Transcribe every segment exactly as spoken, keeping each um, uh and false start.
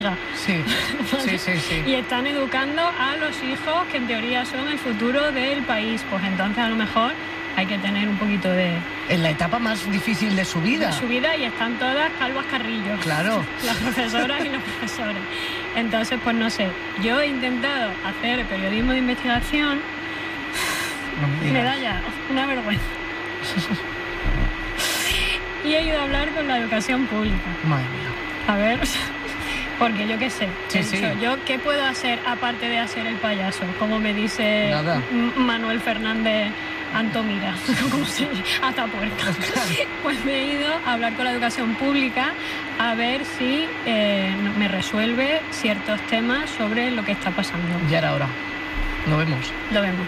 Sí, sí, sí, sí. Y están educando a los hijos que en teoría son el futuro del país. Pues entonces a lo mejor hay que tener un poquito de... En la etapa más difícil de su vida. De su vida, y están todas calvas carrillos. Claro. Las profesoras y los profesores. Entonces, pues no sé. Yo he intentado hacer periodismo de investigación. No me da ya una vergüenza. Y he ido a hablar con la educación pública. Madre mía. A ver... Porque yo qué sé, sí, he sí. dicho, yo qué puedo hacer aparte de hacer el payaso, como me dice Nada. Manuel Fernández Antomira, como se hasta puerta. Pues me he ido a hablar con la educación pública a ver si eh, me resuelve ciertos temas sobre lo que está pasando. Ya era hora. Lo vemos. Lo vemos.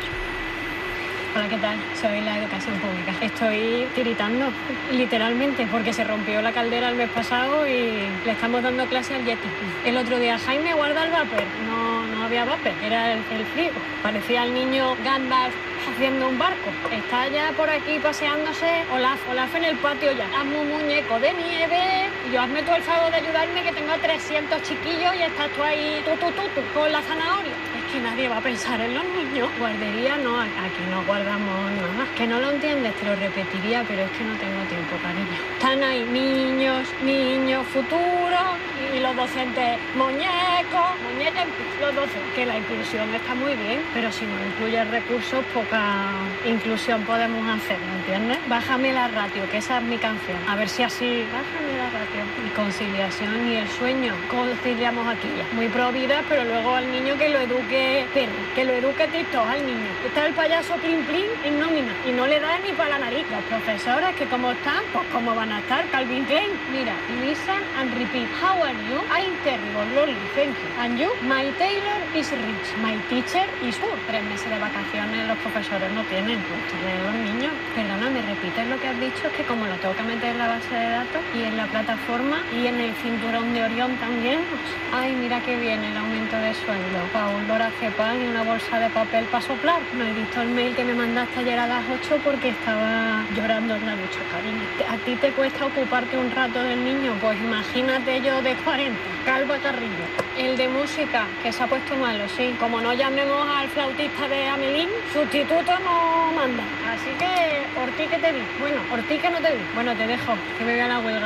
Hola, ¿qué tal? Soy la educación pública. Estoy tiritando, literalmente, porque se rompió la caldera el mes pasado y le estamos dando clase al Yeti. El otro día, Jaime, guarda el vapor. No, no había vapor, era el, el frío. Parecía el niño Gandalf haciendo un barco. Está ya por aquí paseándose. Olaf, Olaf en el patio ya. Hazme un muñeco de nieve. Y yo, hazme tú el favor de ayudarme, que tengo a trescientos chiquillos y estás tú ahí, tú, tú, tú, tú, con la zanahoria. Es que nadie va a pensar en los niños. Guardería, no, aquí no guardamos nada. Que no lo entiendes, te lo repetiría, pero es que no tengo tiempo, cariño. Están ahí niños, niños, futuros, y los docentes, muñecos, muñecas, los docentes. Que la inclusión está muy bien, pero si no incluyes recursos, poca inclusión podemos hacer, ¿me entiendes? Bájame la ratio, que esa es mi canción. A ver si así, bájame la ratio. Y conciliación y el sueño, conciliamos aquí ya. Muy pro vida, pero luego al niño que lo eduque perro, que lo eduque TikTok al niño. Está el payaso Plin Plin en nómina y no le da ni para la nariz. Los profesores, que como están, pues como van a estar, Calvin Klein. Mira, listen and repeat. How are you? I'm terrible, lovely, thank you. And you? My tailor is rich. My teacher is poor. Tres meses de vacaciones los profesores no tienen, pues tienen los niños. Perdona, ¿me repites lo que has dicho? Es que como lo tengo que meter en la base de datos y en la plataforma y en el cinturón de Orión también. Ay, mira qué bien el aumento de sueldo. Paul, lorazepam y una bolsa de papel para soplar. No he visto el mail que me mandaste ayer a las ocho porque estaba llorando en la ducha, cariño. ¿A ti te cuesta ocuparte un rato del niño? Pues imagínate yo de cuarenta, calva carrillo. El de música, que se ha puesto malo, sí. Como no llamemos al flautista de Amelín, sustituto no manda. Así que, Ortiz, que te vi. Bueno, Ortiz, que no te vi. Bueno, te dejo, que me voy a la huelga.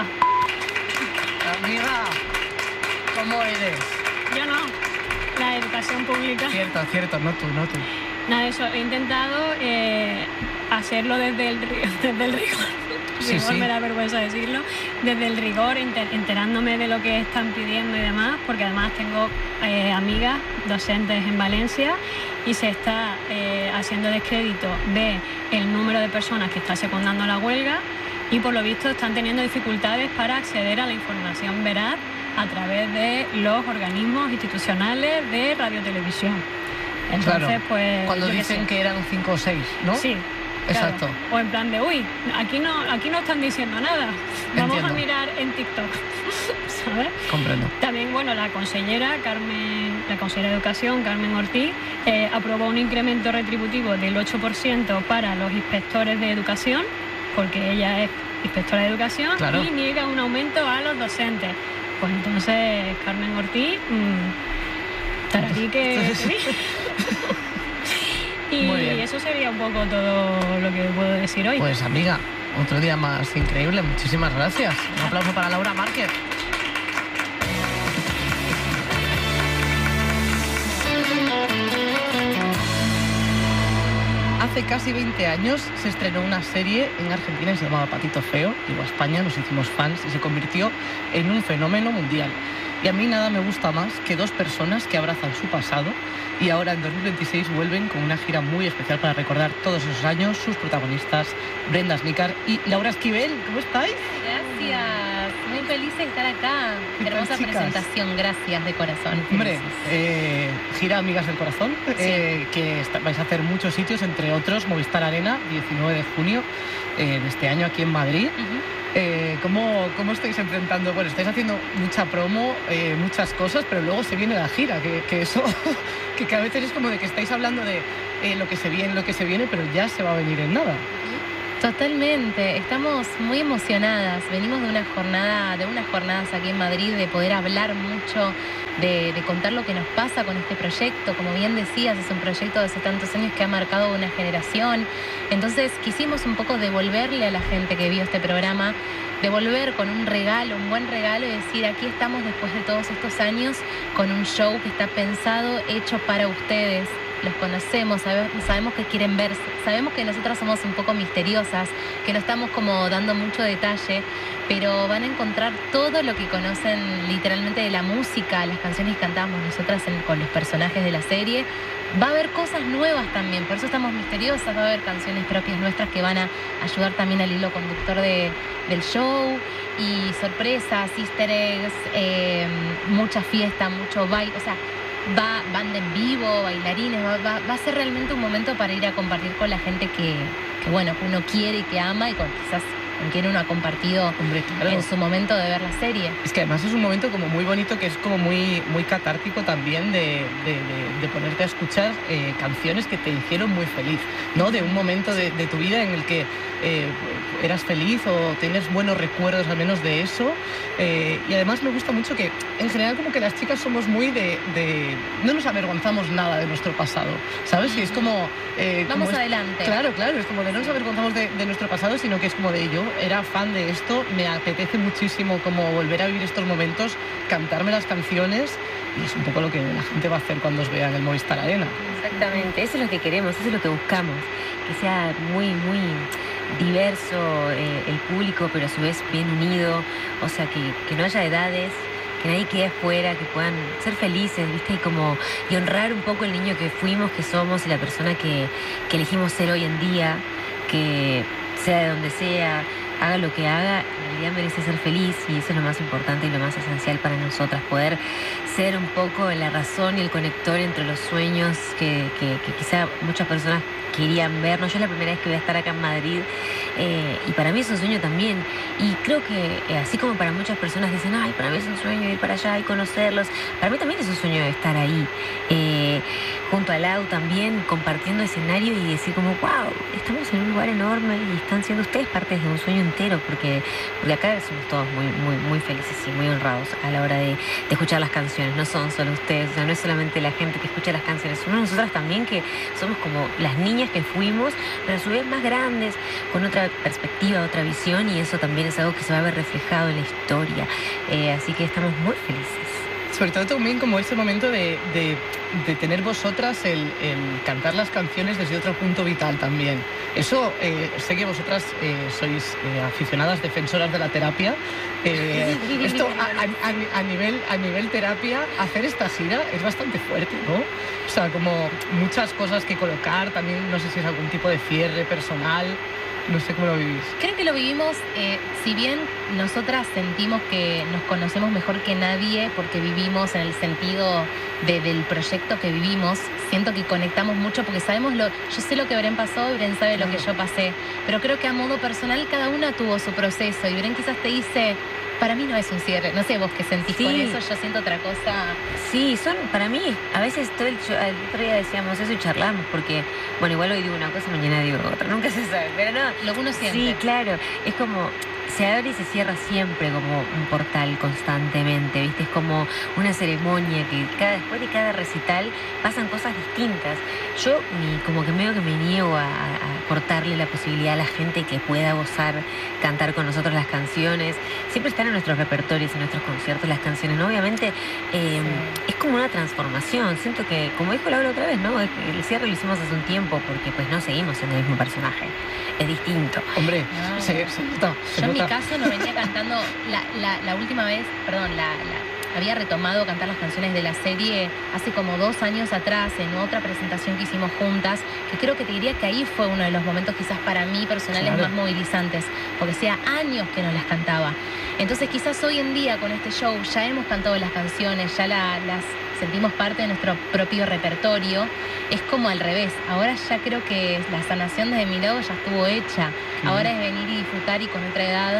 Amiga, ¿cómo eres? Yo no, la educación pública. Cierto, cierto, no tú, no tú. Nada, eso, he intentado eh, hacerlo desde el, desde el rigor. Sí, rigor, sí. Me da vergüenza decirlo. Desde el rigor, enter, enterándome de lo que están pidiendo y demás, porque además tengo eh, amigas docentes en Valencia y se está eh, haciendo descrédito de el número de personas que está secundando la huelga y por lo visto están teniendo dificultades para acceder a la información veraz a través de los organismos institucionales de radiotelevisión. Entonces, claro, pues... cuando dicen que, que eran cinco o seis, ¿no? Sí. Exacto. Claro. O en plan de, uy, aquí no, aquí no están diciendo nada. Vamos Entiendo. a mirar en TikTok. ¿Sabes? Comprendo. También, bueno, la consellera Carmen, la consellera de Educación, Carmen Ortiz, eh, aprobó un incremento retributivo del ocho por ciento para los inspectores de educación, porque ella es inspectora de educación, claro. Y niega un aumento a los docentes. Pues entonces, Carmen Ortiz, mmm, tararí que te vi. Y eso sería un poco todo lo que puedo decir hoy. Pues amiga, otro día más increíble. Muchísimas gracias. Un aplauso para Laura Márquez. Hace casi veinte años se estrenó una serie en Argentina que se llamaba Patito Feo. Llegó a España, nos hicimos fans y se convirtió en un fenómeno mundial. Y a mí nada me gusta más que dos personas que abrazan su pasado y ahora en dos mil veintiséis vuelven con una gira muy especial para recordar todos esos años. Sus protagonistas, Brenda Asnicar y Laura Esquivel. ¿Cómo estáis? Gracias, muy feliz de estar acá. ¿Qué Qué hermosa tal, chicas? Presentación, gracias de corazón. Hombre, eh, gira Amigas del Corazón, Sí. eh, que está, vais a hacer muchos sitios, entre otros Movistar Arena, diecinueve de junio eh, de este año aquí en Madrid. Uh-huh. Eh, ¿cómo, ¿Cómo estáis enfrentando? Bueno, estáis haciendo mucha promo, eh, muchas cosas, pero luego se viene la gira, que, que eso, que, que a veces es como de que estáis hablando de eh, lo que se viene, lo que se viene, pero ya se va a venir en nada. Totalmente, estamos muy emocionadas. Venimos de una jornada, de unas jornadas aquí en Madrid, de poder hablar mucho, de, de contar lo que nos pasa con este proyecto. Como bien decías, es un proyecto de hace tantos años que ha marcado una generación. Entonces quisimos un poco devolverle a la gente que vio este programa, devolver con un regalo, un buen regalo, y decir, aquí estamos después de todos estos años con un show que está pensado, hecho para ustedes. Los conocemos, sabe, sabemos que quieren verse, sabemos que nosotras somos un poco misteriosas, que no estamos como dando mucho detalle, pero van a encontrar todo lo que conocen literalmente de la música, las canciones que cantábamos nosotras en, con los personajes de la serie. Va a haber cosas nuevas también, por eso estamos misteriosas, va a haber canciones propias nuestras que van a ayudar también al hilo conductor de, del show, y sorpresas, easter eggs, eh, mucha fiesta, mucho baile, o sea, va banda en vivo, bailarines, va, va, va a ser realmente un momento para ir a compartir con la gente que, que bueno, que uno quiere y que ama, y con quizás con quien uno ha compartido Hombre, claro. en su momento de ver la serie. Es que además es un momento como muy bonito, que es como muy, muy catártico también de, de, de, de ponerte a escuchar eh, canciones que te hicieron muy feliz, ¿no? De un momento de, de tu vida en el que eh, eras feliz o tienes buenos recuerdos al menos de eso. Eh, y además me gusta mucho que en general como que las chicas somos muy de... de no nos avergonzamos nada de nuestro pasado, ¿sabes? Y es como... Eh, Vamos como es, adelante. Claro, claro, es como de no nos avergonzamos de, de nuestro pasado, sino que es como de yo era fan de esto, me apetece muchísimo como volver a vivir estos momentos, cantarme las canciones, y es un poco lo que la gente va a hacer cuando os vea en el Movistar Arena. Exactamente, eso es lo que queremos, eso es lo que buscamos, que sea muy, muy diverso eh, el público, pero a su vez bien unido, o sea, que, que no haya edades, que nadie quede afuera, que puedan ser felices, ¿viste? Y como y honrar un poco el niño que fuimos, que somos, y la persona que, que elegimos ser hoy en día, que sea de donde sea, haga lo que haga, en realidad merece ser feliz, y eso es lo más importante y lo más esencial para nosotras, poder ser un poco la razón y el conector entre los sueños que, que, que quizá muchas personas querían vernos. Yo es la primera vez que voy a estar acá en Madrid, eh, y para mí es un sueño también, y creo que eh, así como para muchas personas dicen, ay, para mí es un sueño ir para allá y conocerlos, para mí también es un sueño estar ahí, eh, junto a Lau también, compartiendo escenario y decir como, wow, estamos en un lugar enorme y están siendo ustedes partes de un sueño entero, porque, porque acá somos todos muy, muy, muy felices y muy honrados a la hora de, de escuchar las canciones. No son solo ustedes, o sea, no es solamente la gente que escucha las canciones, somos nosotras también, que somos como las niñas que fuimos, pero a su vez más grandes, con otra perspectiva, otra visión, y eso también es algo que se va a ver reflejado en la historia. Eh, así que estamos muy felices. Sobre todo también como ese momento de, de, de tener vosotras el, el cantar las canciones desde otro punto vital también. Eso, eh, sé que vosotras eh, sois eh, aficionadas, defensoras de la terapia. Eh, esto a, a, a, nivel, a nivel terapia, hacer esta gira es bastante fuerte, ¿no? O sea, como muchas cosas que colocar, también no sé si es algún tipo de cierre personal. No sé cómo lo vivís. Creo que lo vivimos, eh, si bien nosotras sentimos que nos conocemos mejor que nadie porque vivimos en el sentido de, del proyecto que vivimos, siento que conectamos mucho porque sabemos lo... Yo sé lo que Bren pasó, Bren sabe lo que yo pasé, pero creo que a modo personal cada una tuvo su proceso, y Bren quizás te dice... Para mí no es un cierre, no sé vos qué sentís sí. con eso, yo siento otra cosa. Sí, son, para mí, a veces todo el, el otro día decíamos eso y charlamos, porque, bueno, igual hoy digo una cosa, mañana digo otra, nunca se sabe, pero no. Lo que uno siente. Sí, claro, es como, se abre y se cierra siempre como un portal constantemente, ¿viste? Es como una ceremonia que cada, después de cada recital pasan cosas distintas. Yo ni, como que medio que me niego a, a cortarle la posibilidad a la gente que pueda gozar, cantar con nosotros las canciones. Siempre están en nuestros repertorios, en nuestros conciertos, las canciones, ¿no? Obviamente eh, sí. es como una transformación. Siento que, como dijo Laura otra vez, ¿no? El cierre lo hicimos hace un tiempo porque pues no seguimos en el mismo personaje. Es distinto. Hombre, no. se, se nota. Se Yo nota. en mi caso no venía cantando la, la, la última vez, perdón, la, la había retomado cantar las canciones de la serie hace como dos años atrás en otra presentación que hicimos juntas, que creo que te diría que ahí fue uno de los momentos quizás para mí personales claro. más movilizantes, porque hacía años que no las cantaba. Entonces quizás hoy en día con este show ya hemos cantado las canciones, ya la, las sentimos parte de nuestro propio repertorio. Es como al revés, ahora ya creo que la sanación desde mi lado ya estuvo hecha. Uh-huh. Ahora es venir y disfrutar, y con otra edad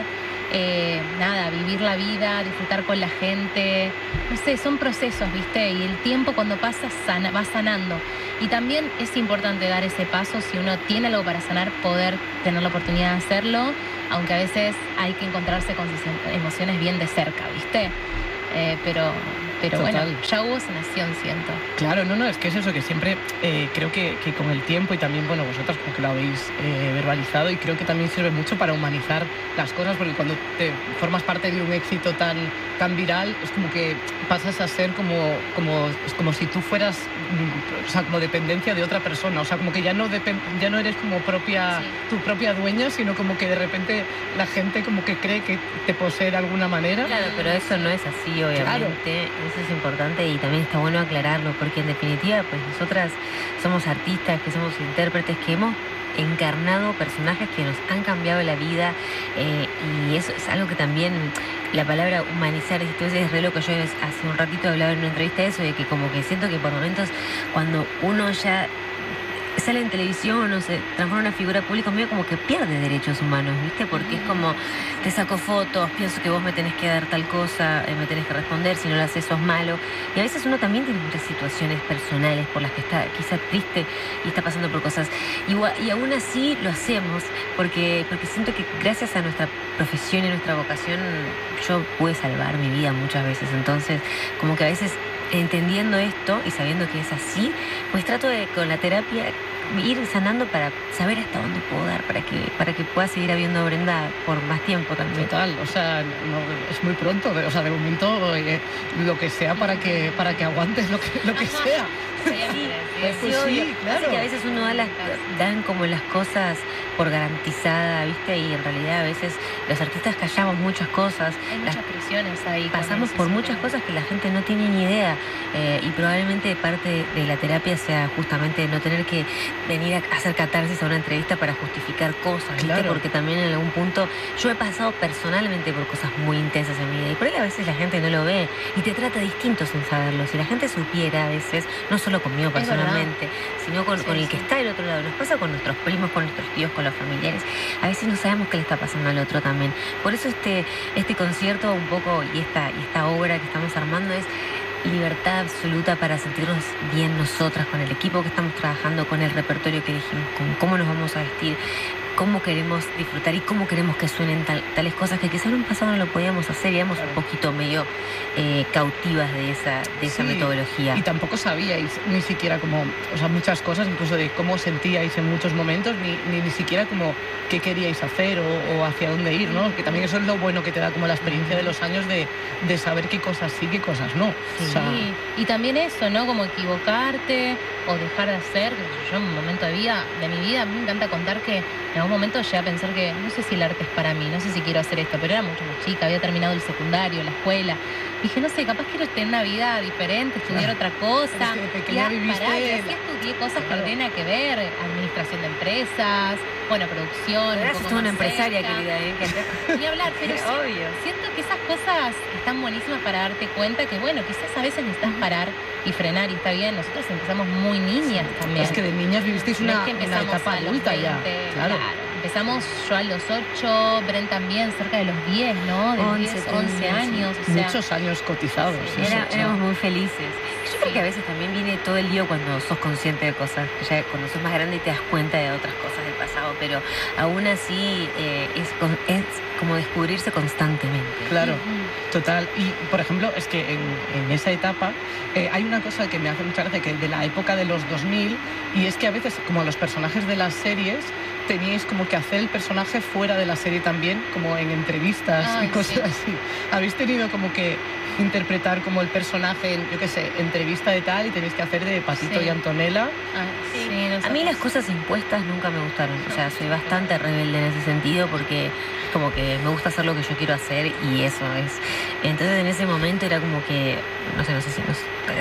eh, nada, vivir la vida, disfrutar con la gente, no sé, son procesos, ¿viste? Y el tiempo cuando pasa sana, va sanando. Y también es importante dar ese paso, si uno tiene algo para sanar, poder tener la oportunidad de hacerlo, aunque a veces hay que encontrarse con sus emociones bien de cerca, ¿viste? Eh, pero... Pero Total. bueno, ya hubo sanación, siento. Claro, no, no, es que es eso, que siempre eh, creo que, que con el tiempo y también, bueno, vosotras como que lo habéis eh, verbalizado, y creo que también sirve mucho para humanizar las cosas, porque cuando te formas parte de un éxito tan, tan viral, es como que pasas a ser como, como, es como si tú fueras, o sea, como dependencia de otra persona, o sea, como que ya no, depend, ya no eres como propia, sí. tu propia dueña, sino como que de repente la gente como que cree que te posee de alguna manera. Claro, pero eso no es así, obviamente. Claro. Eso es importante y también está bueno aclararlo, porque en definitiva, pues nosotras somos artistas, que somos intérpretes, que hemos encarnado personajes que nos han cambiado la vida, eh, y eso es algo que también la palabra humanizar, entonces es re loco. Yo hace un ratito hablaba en una entrevista de eso, de que como que siento que por momentos cuando uno ya sale en televisión o se transforma en una figura pública, medio como que pierde derechos humanos, ¿viste? Porque es como, te saco fotos, pienso que vos me tenés que dar tal cosa, eh, me tenés que responder, si no lo haces sos malo. Y a veces uno también tiene muchas situaciones personales por las que está quizá triste y está pasando por cosas. Y, y aún así lo hacemos, porque, porque siento que gracias a nuestra profesión y nuestra vocación yo pude salvar mi vida muchas veces. Entonces, como que a veces, entendiendo esto y sabiendo que es así, pues trato de, con la terapia, ir sanando para saber hasta dónde puedo dar, para que para que pueda seguir habiendo Brenda por más tiempo también. Total, o sea, no, es muy pronto, o sea, de momento eh, lo que sea para que para que aguantes lo que lo que sea. Sí, pues sí, sí, claro. Así que a veces uno da las, dan como las cosas por garantizada, ¿viste? Y en realidad a veces los artistas callamos muchas cosas. Hay muchas presiones ahí. Pasamos por muchas cosas que la gente no tiene ni idea. Eh, y probablemente parte de la terapia sea justamente no tener que venir a hacer catarsis a una entrevista para justificar cosas, ¿viste? Claro. Porque también en algún punto yo he pasado personalmente por cosas muy intensas en mi vida. Y por ahí a veces la gente no lo ve y te trata distinto sin saberlo. Si la gente supiera a veces, no solo conmigo personalmente, sino con, sí, con el sí. que está del otro lado. Nos pasa con nuestros primos, con nuestros tíos, con los familiares. A veces no sabemos qué le está pasando al otro también. Por eso este, este concierto un poco y esta, y esta obra que estamos armando es libertad absoluta para sentirnos bien nosotras, con el equipo que estamos trabajando, con el repertorio que elegimos, con cómo nos vamos a vestir, cómo queremos disfrutar y cómo queremos que suenen tal, tales cosas que quizá en un pasado no lo podíamos hacer y éramos un poquito medio eh, cautivas de esa, de esa sí, metodología. Y tampoco sabíais ni siquiera como, o sea, muchas cosas, incluso de cómo sentíais en muchos momentos, ni, ni, ni siquiera como qué queríais hacer o, o hacia dónde ir, ¿no? Que también eso es lo bueno que te da como la experiencia de los años de, de saber qué cosas sí, qué cosas no. Sí, o sea, y también eso, ¿no? Como equivocarte o dejar de hacer. Yo en un momento de vida, de mi vida, a mí me encanta contar que en algún momento llegué a pensar que no sé si el arte es para mí, no sé si quiero hacer esto, pero era mucho más chica, había terminado el secundario, la escuela. Dije, no sé, capaz quiero tener una vida diferente, estudiar otra cosa. Pero es que de pequeña viviste... Pará, y así estudié cosas claro. que no tienen nada que ver, administración de empresas, bueno, producción. Pero un sos poco una más empresaria, cerca. Querida, ¿eh? Ni hablar, pero sí, obvio. Siento que esas cosas están buenísimas para darte cuenta que, bueno, quizás a veces necesitas parar y frenar, y está bien. Nosotros empezamos muy niñas también. Es que de niñas vivisteis una, no es que una etapa adulta veinte, ya. Claro. claro. Empezamos yo a los ocho, Bren también cerca de los diez, ¿no? De once, diez, once años. O sea, muchos años cotizados. Sí, eso, era, o sea. Éramos muy felices. Yo sí. creo que a veces también viene todo el lío cuando sos consciente de cosas, ya cuando sos más grande y te das cuenta de otras cosas del pasado, pero aún así eh, es, es como descubrirse constantemente. Claro, uh-huh. total. Y, por ejemplo, es que en, en esa etapa eh, hay una cosa que me hace mucha gracia, que de la época de los dos mil, y es que a veces, como los personajes de las series, teníais como que hacer el personaje fuera de la serie también, como en entrevistas Ay, y cosas sí. así. ¿Habéis tenido como que interpretar como el personaje en, yo qué sé, entrevista de tal, y tenéis que hacer de Patito sí. y Antonella? Ah, sí. Sí, a mí las cosas impuestas nunca me gustaron. O sea, soy bastante rebelde en ese sentido, porque como que me gusta hacer lo que yo quiero hacer y eso es. Entonces en ese momento era como que, no sé, no sé si nos,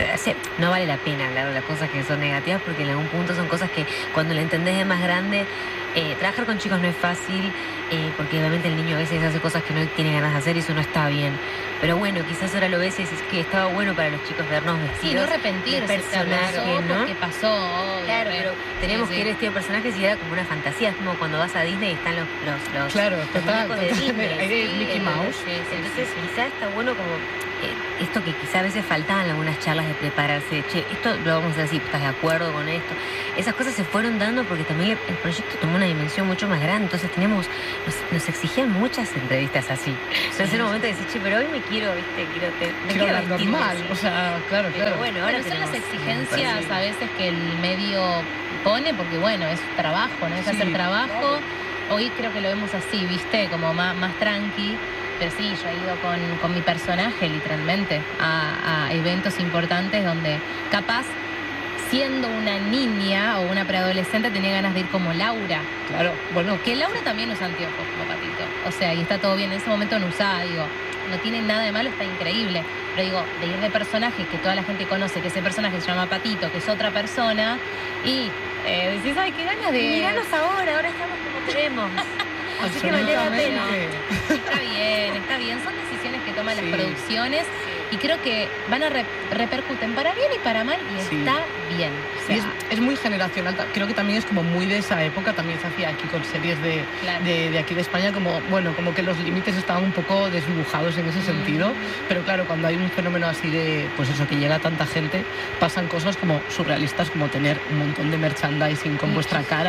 no vale la pena hablar de las cosas que son negativas, porque en algún punto son cosas que cuando lo entendés de más grande, eh, trabajar con chicos no es fácil, eh, porque obviamente el niño a veces hace cosas que no tiene ganas de hacer y eso no está bien. Pero bueno, quizás ahora lo ves y dices que estaba bueno para los chicos vernos vestidos. Sí, no arrepentirse, personaje, ¿no? ¿no? ¿Qué pasó? Claro, pero teníamos Sí, que sí. ir vestido de personajes y era como una fantasía, es como cuando vas a Disney y están los, los, los, Claro, los total, muñecos de total. Disney. Ahí es sí, Mickey entonces- Mouse. Sí, sí, Entonces sí, sí. quizá está bueno como eh, esto que quizá a veces faltaba en algunas charlas de prepararse, che, esto lo vamos a hacer, ¿estás de acuerdo con esto? Esas cosas se fueron dando porque también el proyecto tomó una dimensión mucho más grande, entonces teníamos, nos, nos exigían muchas entrevistas así. Entonces en un momento decís, che, pero hoy me quiero, viste, quiero, te, me Quiero quiero hablar vestir normal, así. o sea, claro, Pero claro. bueno, ahora Bueno, son las tenemos- exigencias Sí. a veces que el medio pone, porque bueno, es trabajo, ¿no? Es Sí, hacer trabajo. Hoy creo que lo vemos así, ¿viste? Como más, más tranqui. Pero sí, yo he ido con, con mi personaje, literalmente, a, a eventos importantes donde capaz, siendo una niña o una preadolescente, tenía ganas de ir como Laura. Claro, bueno, Que Laura también usa anteojos como Patito. O sea, y está todo bien. En ese momento no usaba, digo, no tiene nada de malo, está increíble. Pero digo, de ir de personaje que toda la gente conoce, que ese personaje se llama Patito, que es otra persona, y eh, decís, ay, qué ganas de... Miranos ahora, ahora estamos como queremos. Así que vale la pena. absolutamente. Está bien, está bien. Son decisiones que toman Sí. las producciones y creo que van a re- repercuten para bien y para mal y Sí. está bien. O sea, Y es, es muy generacional, ta- creo que también es como muy de esa época, también se hacía aquí con series de, claro. de, de aquí de España, como, bueno, como que los límites estaban un poco desdibujados en ese sentido, pero claro, cuando hay un fenómeno así de, pues eso, que llega a tanta gente, pasan cosas como surrealistas, como tener un montón de merchandising con vuestra cara.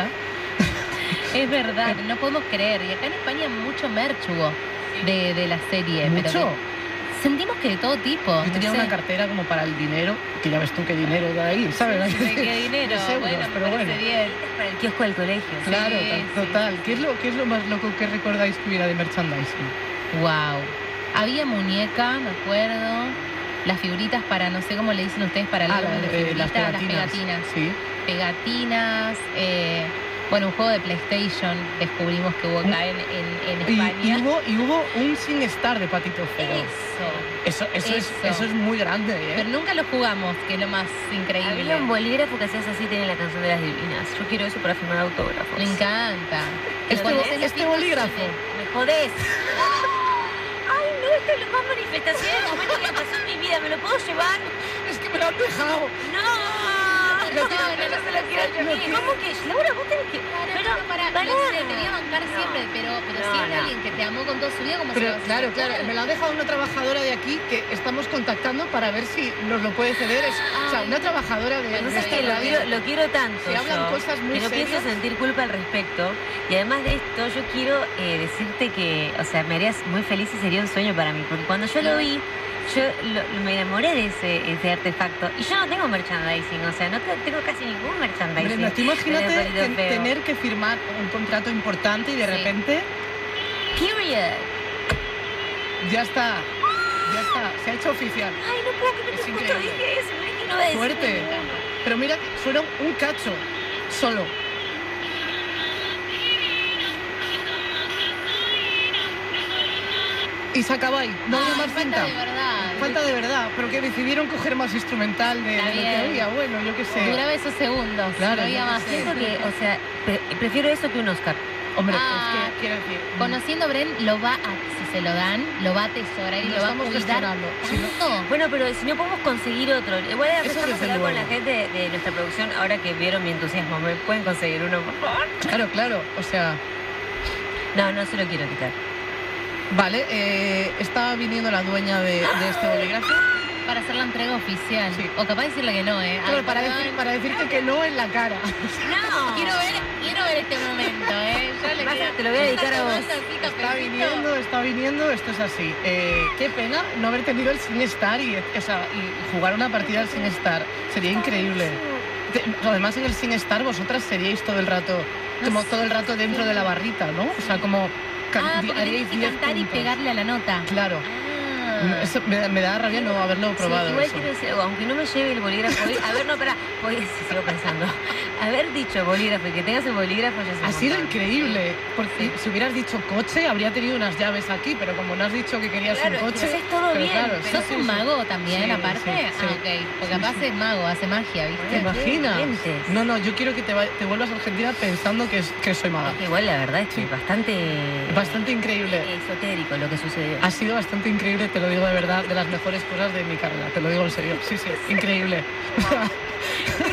Es verdad, no podemos creer. Y acá en España mucho merch hubo de, de la serie. Pero Mucho. de- sentimos que de todo tipo. Yo tenía no sé. una cartera como para el dinero, que ya ves tú qué dinero de ahí, ¿sabes? ¿De qué dinero? Tres euros, bueno, me pero parece bueno. bien. Es para el kiosco del colegio. Claro, Sí, tal- sí, total. sí, ¿Qué, es lo, ¿Qué es lo más loco que recordáis que hubiera de merchandising? Wow. Había muñeca, me acuerdo. Las figuritas para, no sé cómo le dicen ustedes, para el Ah, álbum la- de eh, figuritas, las pegatinas. las pegatinas. Sí. Pegatinas, eh, bueno, un juego de PlayStation descubrimos que hubo acá en, en, en Y, España. y hubo, y hubo un Sin Star de Patito Feo. Eso. Eso, eso, Es, Eso. eso es muy grande, ¿eh? Pero nunca lo jugamos, que es lo más increíble. Había un bolígrafo que hacías así, tenía la canción de las divinas. Yo quiero eso para firmar autógrafos. Me encanta. Este, Cuando bo- haces los este tipos bolígrafo. Me jodés. Ay, no, esta es la más manifestación del momento que me pasó en mi vida. ¿Me lo puedo llevar? Es que me lo han dejado. No. No, no, no, no se lo quiero yo. no ¿Qué? quiero. ¿Cómo que? Laura, vos tenés que... Claro, Pero, pero para, pará. lo sé, te voy a bancar No. siempre, pero, pero No, siempre no. alguien que te amó con todo su vida, como se Pero lo vas a claro, aceptar. claro, me lo ha dejado una trabajadora de aquí que estamos contactando para ver si nos lo puede ceder. Es, o sea, Ay. una trabajadora de, Lo que de pasa es esta que lo radio. quiero, lo quiero tanto Se hablan yo, cosas muy que no pienso serias. sentir culpa al respecto. Y además de esto, yo quiero eh, decirte que, o sea, me harías muy feliz y sería un sueño para mí. Porque cuando yo lo vi, yo lo- lo- me enamoré de ese, ese artefacto. Y yo no tengo merchandising, o sea, no te- tengo casi ningún merchandising. Brenda, tú imagínate de Patito ten- Feo. tener que firmar un contrato importante y de Sí. repente Period. ya está, ya está, se ha hecho oficial. Ay, no puedo creer Es que justo increíble. dije eso. Es que no voy a decir Fuerte. ninguno. Pero mira, que fueron un cacho solo. Y se acaba ahí, no había Ay, más falta cinta. de verdad. Falta de verdad, pero que decidieron coger más instrumental de, de Está lo que bien. había. Bueno, yo qué sé. Duraba esos segundos, Claro, no había yo qué más. sé. Siento que, o sea, pre- prefiero eso que un Oscar. Hombre, Ah, es que quiero decir. Conociendo a Bren, lo va a, si se lo dan, lo va a atesorar y Lo lo, va a estamos cuidar gestionando. Si no- tanto. Bueno, pero si no podemos conseguir otro. Voy a Eso empezar a desde hablar con luego. la gente de, de nuestra producción ahora que vieron mi entusiasmo. ¿Me pueden conseguir uno, por favor? Claro, claro. O sea, No, no se lo quiero quitar. vale, eh, está viniendo la dueña de, de este bolígrafo. Para hacer la entrega oficial. Sí. O capaz de decirle que no, ¿eh? Claro, Ay, para, perdón. decir, para decirte que no en la cara. No. Quiero ver, quiero ver este momento, ¿eh? Ya le Vas a- queda- te lo voy a dedicar a vos. Está tomando así, Está cafecito. viniendo, está viniendo, esto es así. Eh, qué pena no haber tenido el Sin Star y, o sea, y jugar una partida al Sin Star. Sería increíble. Te- Además, en el Sin Star vosotras seríais todo el rato, como todo el rato dentro de la barrita, ¿no? O sea, como can- Ah, di- porque haríais tienes que diez cantar y puntos. pegarle a la nota. Claro. Ah. Eso me, da- me da rabia no haberlo probado. Sí, igual eso. quiero decir algo, aunque no me lleve el bolígrafo hoy. A ver, no, pará. Voy, sí, sigo pensando. Haber dicho bolígrafo y que tengas el bolígrafo ya es un Ha sido montón. increíble, porque si hubieras dicho coche, habría tenido unas llaves aquí, pero como no has dicho que querías Claro, un es que coche... lo haces todo pero bien, claro, pero sí, ¿Sos sí, un sí. mago también, Sí, aparte? sí, Ah, sí. ok. Porque capaz es mago, hace magia, ¿Te ¿viste? imaginas? Dientes. No, no, yo quiero que te, va- te vuelvas a Argentina pensando que, es, que soy maga. Es que igual la verdad es que Sí. bastante... Bastante increíble. esotérico lo que sucedió. Ha sido bastante increíble, te lo digo de verdad, de las mejores cosas de mi carrera, te lo digo en serio. Sí, sí, increíble. Qué heavy,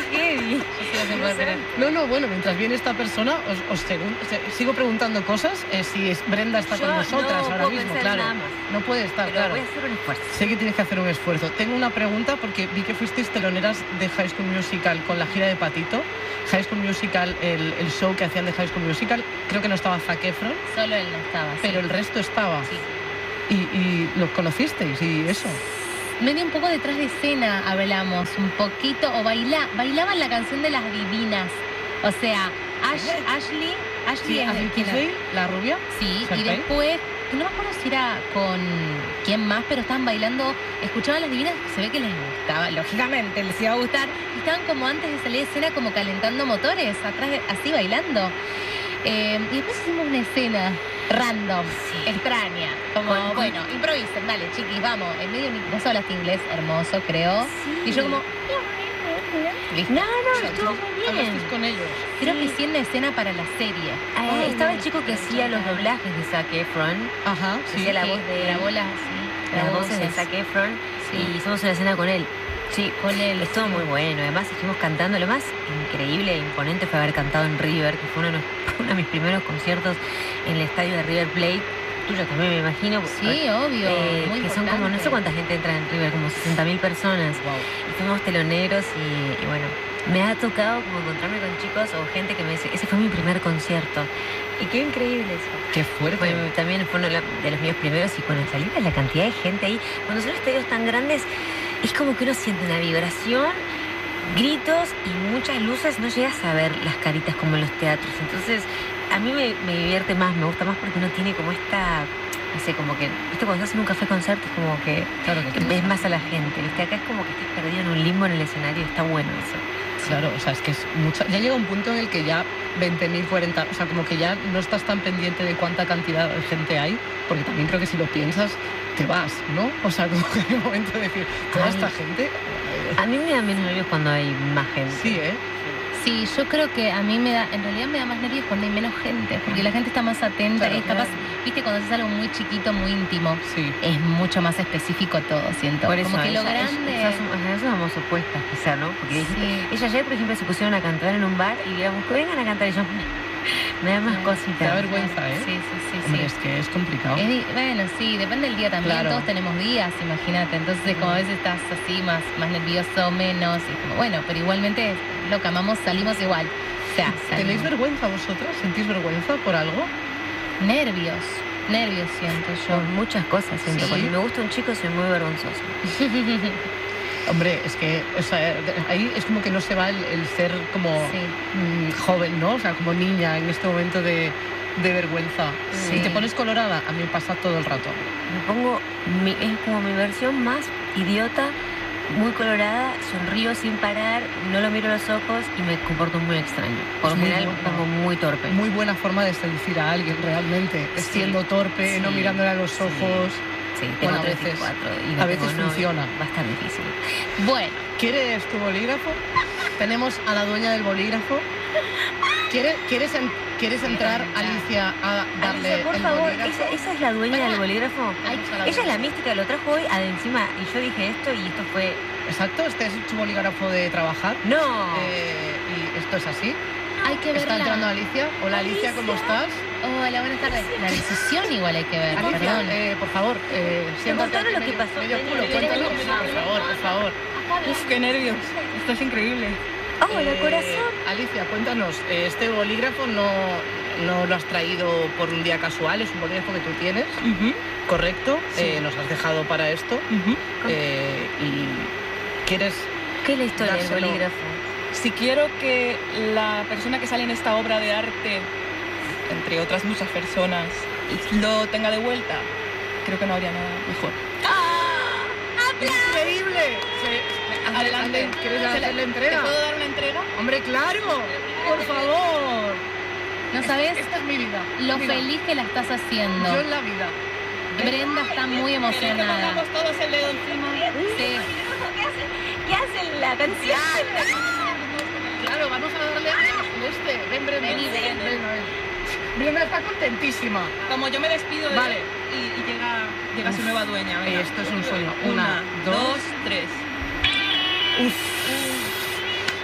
nadie. Yo sigo sin poder creer. No, no, bueno, mientras viene esta persona, os, os segun- se- sigo preguntando cosas. eh, si es, Brenda está Yo con nosotras no ahora puedo mismo, pensar claro. nada más. No puede estar, Pero claro. voy a hacer un esfuerzo. Sé que tienes que hacer un esfuerzo. Tengo una pregunta porque vi que fuisteis teloneras de High School Musical con la gira de Patito. High School Musical, el, el show que hacían de High School Musical, creo que no estaba Zac Efron, Solo él no estaba. sí. pero el resto estaba. Sí. Y, y lo conocisteis y eso. Medio un poco detrás de escena hablamos, un poquito, o baila, bailaban la canción de las divinas. O sea, Ash- Ashley, Ashley Sí, es Ashley el que la- Tisdale, la rubia. Sí, y Champagne. después, no me acuerdo si era con quién más, pero estaban bailando, escuchaban las divinas, se ve que les gustaba, lógicamente les iba a gustar, y estaban como antes de salir de escena como calentando motores, atrás de- así bailando. Eh, y después hicimos una escena random, extraña, como, Con- bueno, improvisen, dale, chiquis, vamos, en medio, vos hablaste inglés hermoso, creo, Sí. y yo como, listo. No, no, O sea, estuvo tú muy bien. hablasteis con ellos. Creo que sí en la escena para la serie. Ah, Ay, estaba no, el chico que no, hacía no, los no. doblajes de Zac Efron. Ajá, sí. Hacía la Sí, voz de grabó las, sí, las grabó voces de voces. Zac Efron Sí. y hicimos una escena con él. Sí, Con él, estuvo sí. muy bueno. Además estuvimos cantando. Lo más increíble e imponente fue haber cantado en River, que fue uno de, los- uno de mis primeros conciertos en el estadio de River Plate. Tuyo también me imagino. Sí, obvio. Eh, muy que son como, no sé importante. cuánta gente entra en River, como sesenta mil personas. Y fuimos teloneros y, y bueno, me ha tocado como encontrarme con chicos o gente que me dice, ese fue mi primer concierto. Y qué increíble eso. Qué fuerte. Fue- también fue uno de la- de los míos primeros y cuando salí la cantidad de gente ahí, cuando son estadios tan grandes, es como que uno siente una vibración, gritos y muchas luces, no llegas a ver las caritas como en los teatros. Entonces, a mí me, me divierte más, me gusta más porque uno tiene como esta, no sé, como que, viste, cuando estás en un café concierto es como que Claro que ves más a la gente, viste, acá es como que estás perdido en un limbo en el escenario y está bueno eso. Claro, o sea, es que es mucha... Ya llega un punto en el que ya veinte mil, cuarenta... O sea, como que ya no estás tan pendiente de cuánta cantidad de gente hay, porque también creo que si lo piensas, te vas, ¿no? O sea, como que hay un momento de decir, toda Ay. esta gente... eh, A mí me da menos nervios cuando hay más gente. Sí, ¿eh? Sí, yo creo que a mí me da, en realidad me da más nervios cuando hay menos gente, porque la gente está más atenta Claro, y es capaz, claro. viste, cuando haces algo muy chiquito, muy íntimo, Sí. es mucho más específico todo, siento. Por eso, como que lo ella- grande... Esas, esas somos opuestas, quizá, ¿no? Porque dijiste, Sí. ella ayer, por ejemplo, se pusieron a cantar en un bar y digamos, que vengan a cantar y yo, me da más Sí. cositas. Te da vergüenza, ¿eh? Sí, sí, sí, Hombre, sí. es que es complicado. Es di- bueno, sí, depende del día también. Claro. Todos tenemos días, imagínate. Entonces, como a veces estás así, más, más nervioso, menos. Y como, bueno, pero igualmente lo que amamos, salimos igual. O sea, ¿Tenéis salimos. vergüenza vosotras? ¿Sentís vergüenza por algo? Nervios. Nervios siento yo. Por muchas cosas, siento. Sí. Cuando me gusta un chico soy muy vergonzosa. Hombre, es que o sea, ahí es como que no se va el, el ser como Sí. mm, joven, ¿no? O sea, como niña en este momento de, de vergüenza. Sí. Y te pones colorada, a mí me pasa todo el rato. Me pongo, mi- es como mi versión más idiota, muy colorada, sonrío sin parar, no lo miro a los ojos y me comporto muy extraño. Por lo Es muy general me bueno. pongo muy torpe. Muy buena forma de seducir a alguien, realmente. Es Sí. siendo torpe, Sí. no mirándole a los Sí. ojos. Sí, tengo Bueno, a treinta y veces- cuatro y no a tengo veces novio. funciona. Va a estar difícil. Bueno, ¿Quieres tu bolígrafo? Tenemos a la dueña del bolígrafo. ¿Quieres, quieres, en- ¿quieres entrar, entrar. Alicia, a darle Alicia, por el favor, bolígrafo? esa, esa es la dueña Venga. del bolígrafo. Ay, a la Ella es dueña. la mística, lo trajo hoy a de encima y yo dije esto y esto fue... Exacto, este es tu bolígrafo de trabajar. ¡No! Eh, y esto es así. hay que Está entrando verla. Alicia. Hola Alicia, ¿cómo estás? Hola, buenas tardes. La decisión igual hay que ver, Alicia, perdón. eh, por favor, eh, siéntate contaron aquí lo que medio- pasó. medio Vení, culo, vení, cuéntanos, vení, por vení. favor, por favor. Uf, qué nervios. Esto es increíble. ¡Hola, Eh, corazón! Alicia, cuéntanos, eh, este bolígrafo no, no lo has traído por un día casual, es un bolígrafo que tú tienes, Ujú, ¿correcto? Sí. Eh, nos has dejado para esto. ujú. eh, y quieres... ¿Qué es la historia del dárselo. bolígrafo? Si quiero que la persona que sale en esta obra de arte, entre otras muchas personas, lo tenga de vuelta, creo que no habría nada mejor. ¡Increíble! Se- Adelante. ¿Quieres ¿Se hacer le- la entrega? ¿Te puedo dar una entrega? ¡Hombre, claro! ¡Por favor! No sabes Esta es mi vida. lo Mira, feliz que la estás haciendo. Yo en la vida. Brenda está muy ¿Queréis que emocionada. pongamos todos el dedo encima? Sí. ¿Qué hacen? ¿Qué hacen la canción? Claro, vamos a darle el este. Ven, Brenda. Vení, ven. Ven, ven. Brenda está contentísima. Como yo me despido de Vale. él y, y llega, llega su nueva dueña. Venga. Esto es un sueño. Una, Una, dos. dos, tres. Uf.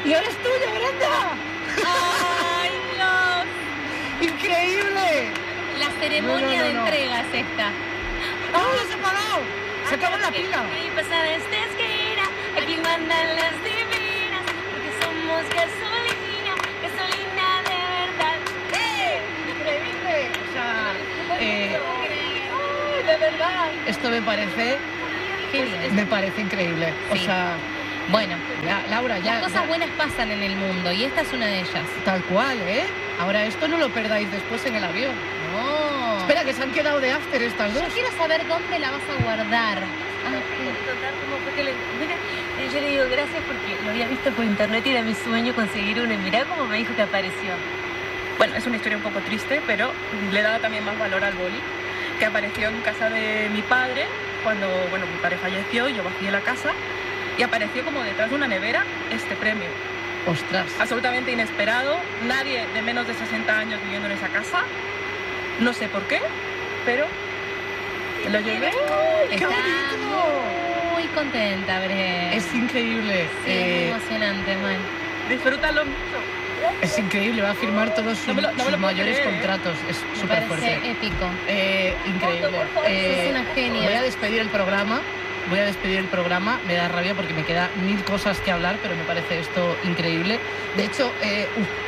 ¡Y ahora es tuya, Brenda! ¡Ay, Dios! ¡Increíble! La ceremonia No, no, no, de no. entrega es esta. ¡Ah, ya se ha apagado! ¡Se acabó la pila! Ahí pasada esta esquina, aquí mandan las divinas, porque somos gasolina, gasolina de verdad. ¡Eh! ¡Increíble! O sea, eh, ¡Ay, de verdad! esto me parece, Qué bien. me parece increíble. O Sí. sea, Bueno, la- Laura, ya, las cosas ya- buenas pasan en el mundo y esta es una de ellas. tal cual, ¿eh? Ahora esto no lo perdáis después en el avión. No. Espera, que se han quedado de after estas dos. Yo quiero saber dónde la vas a guardar. Ah, total, como fue que le... Mira, yo le digo gracias porque lo había visto por internet y era mi sueño conseguir uno. Y mirá cómo me dijo que apareció. Bueno, es una historia un poco triste, pero le daba también más valor al boli, que apareció en casa de mi padre cuando, bueno, mi padre falleció y yo vacié la casa y apareció como detrás de una nevera este premio. Ostras. Absolutamente inesperado, nadie de menos de sesenta años viviendo en esa casa, no sé por qué, pero lo llevé. ¡Qué Está bonito! muy contenta, Bre. Es increíble. Sí, eh, es muy emocionante, man. Disfrútalo mucho. es increíble, va a firmar todos sus, No me lo- no me lo sus puedo mayores creer, ¿eh? contratos. Es Me súper parece fuerte. épico. Eh, increíble. Eh, Es una genia. Voy a despedir el programa. Voy a despedir el programa. Me da rabia porque me queda mil cosas que hablar, pero me parece esto increíble. De hecho, eh,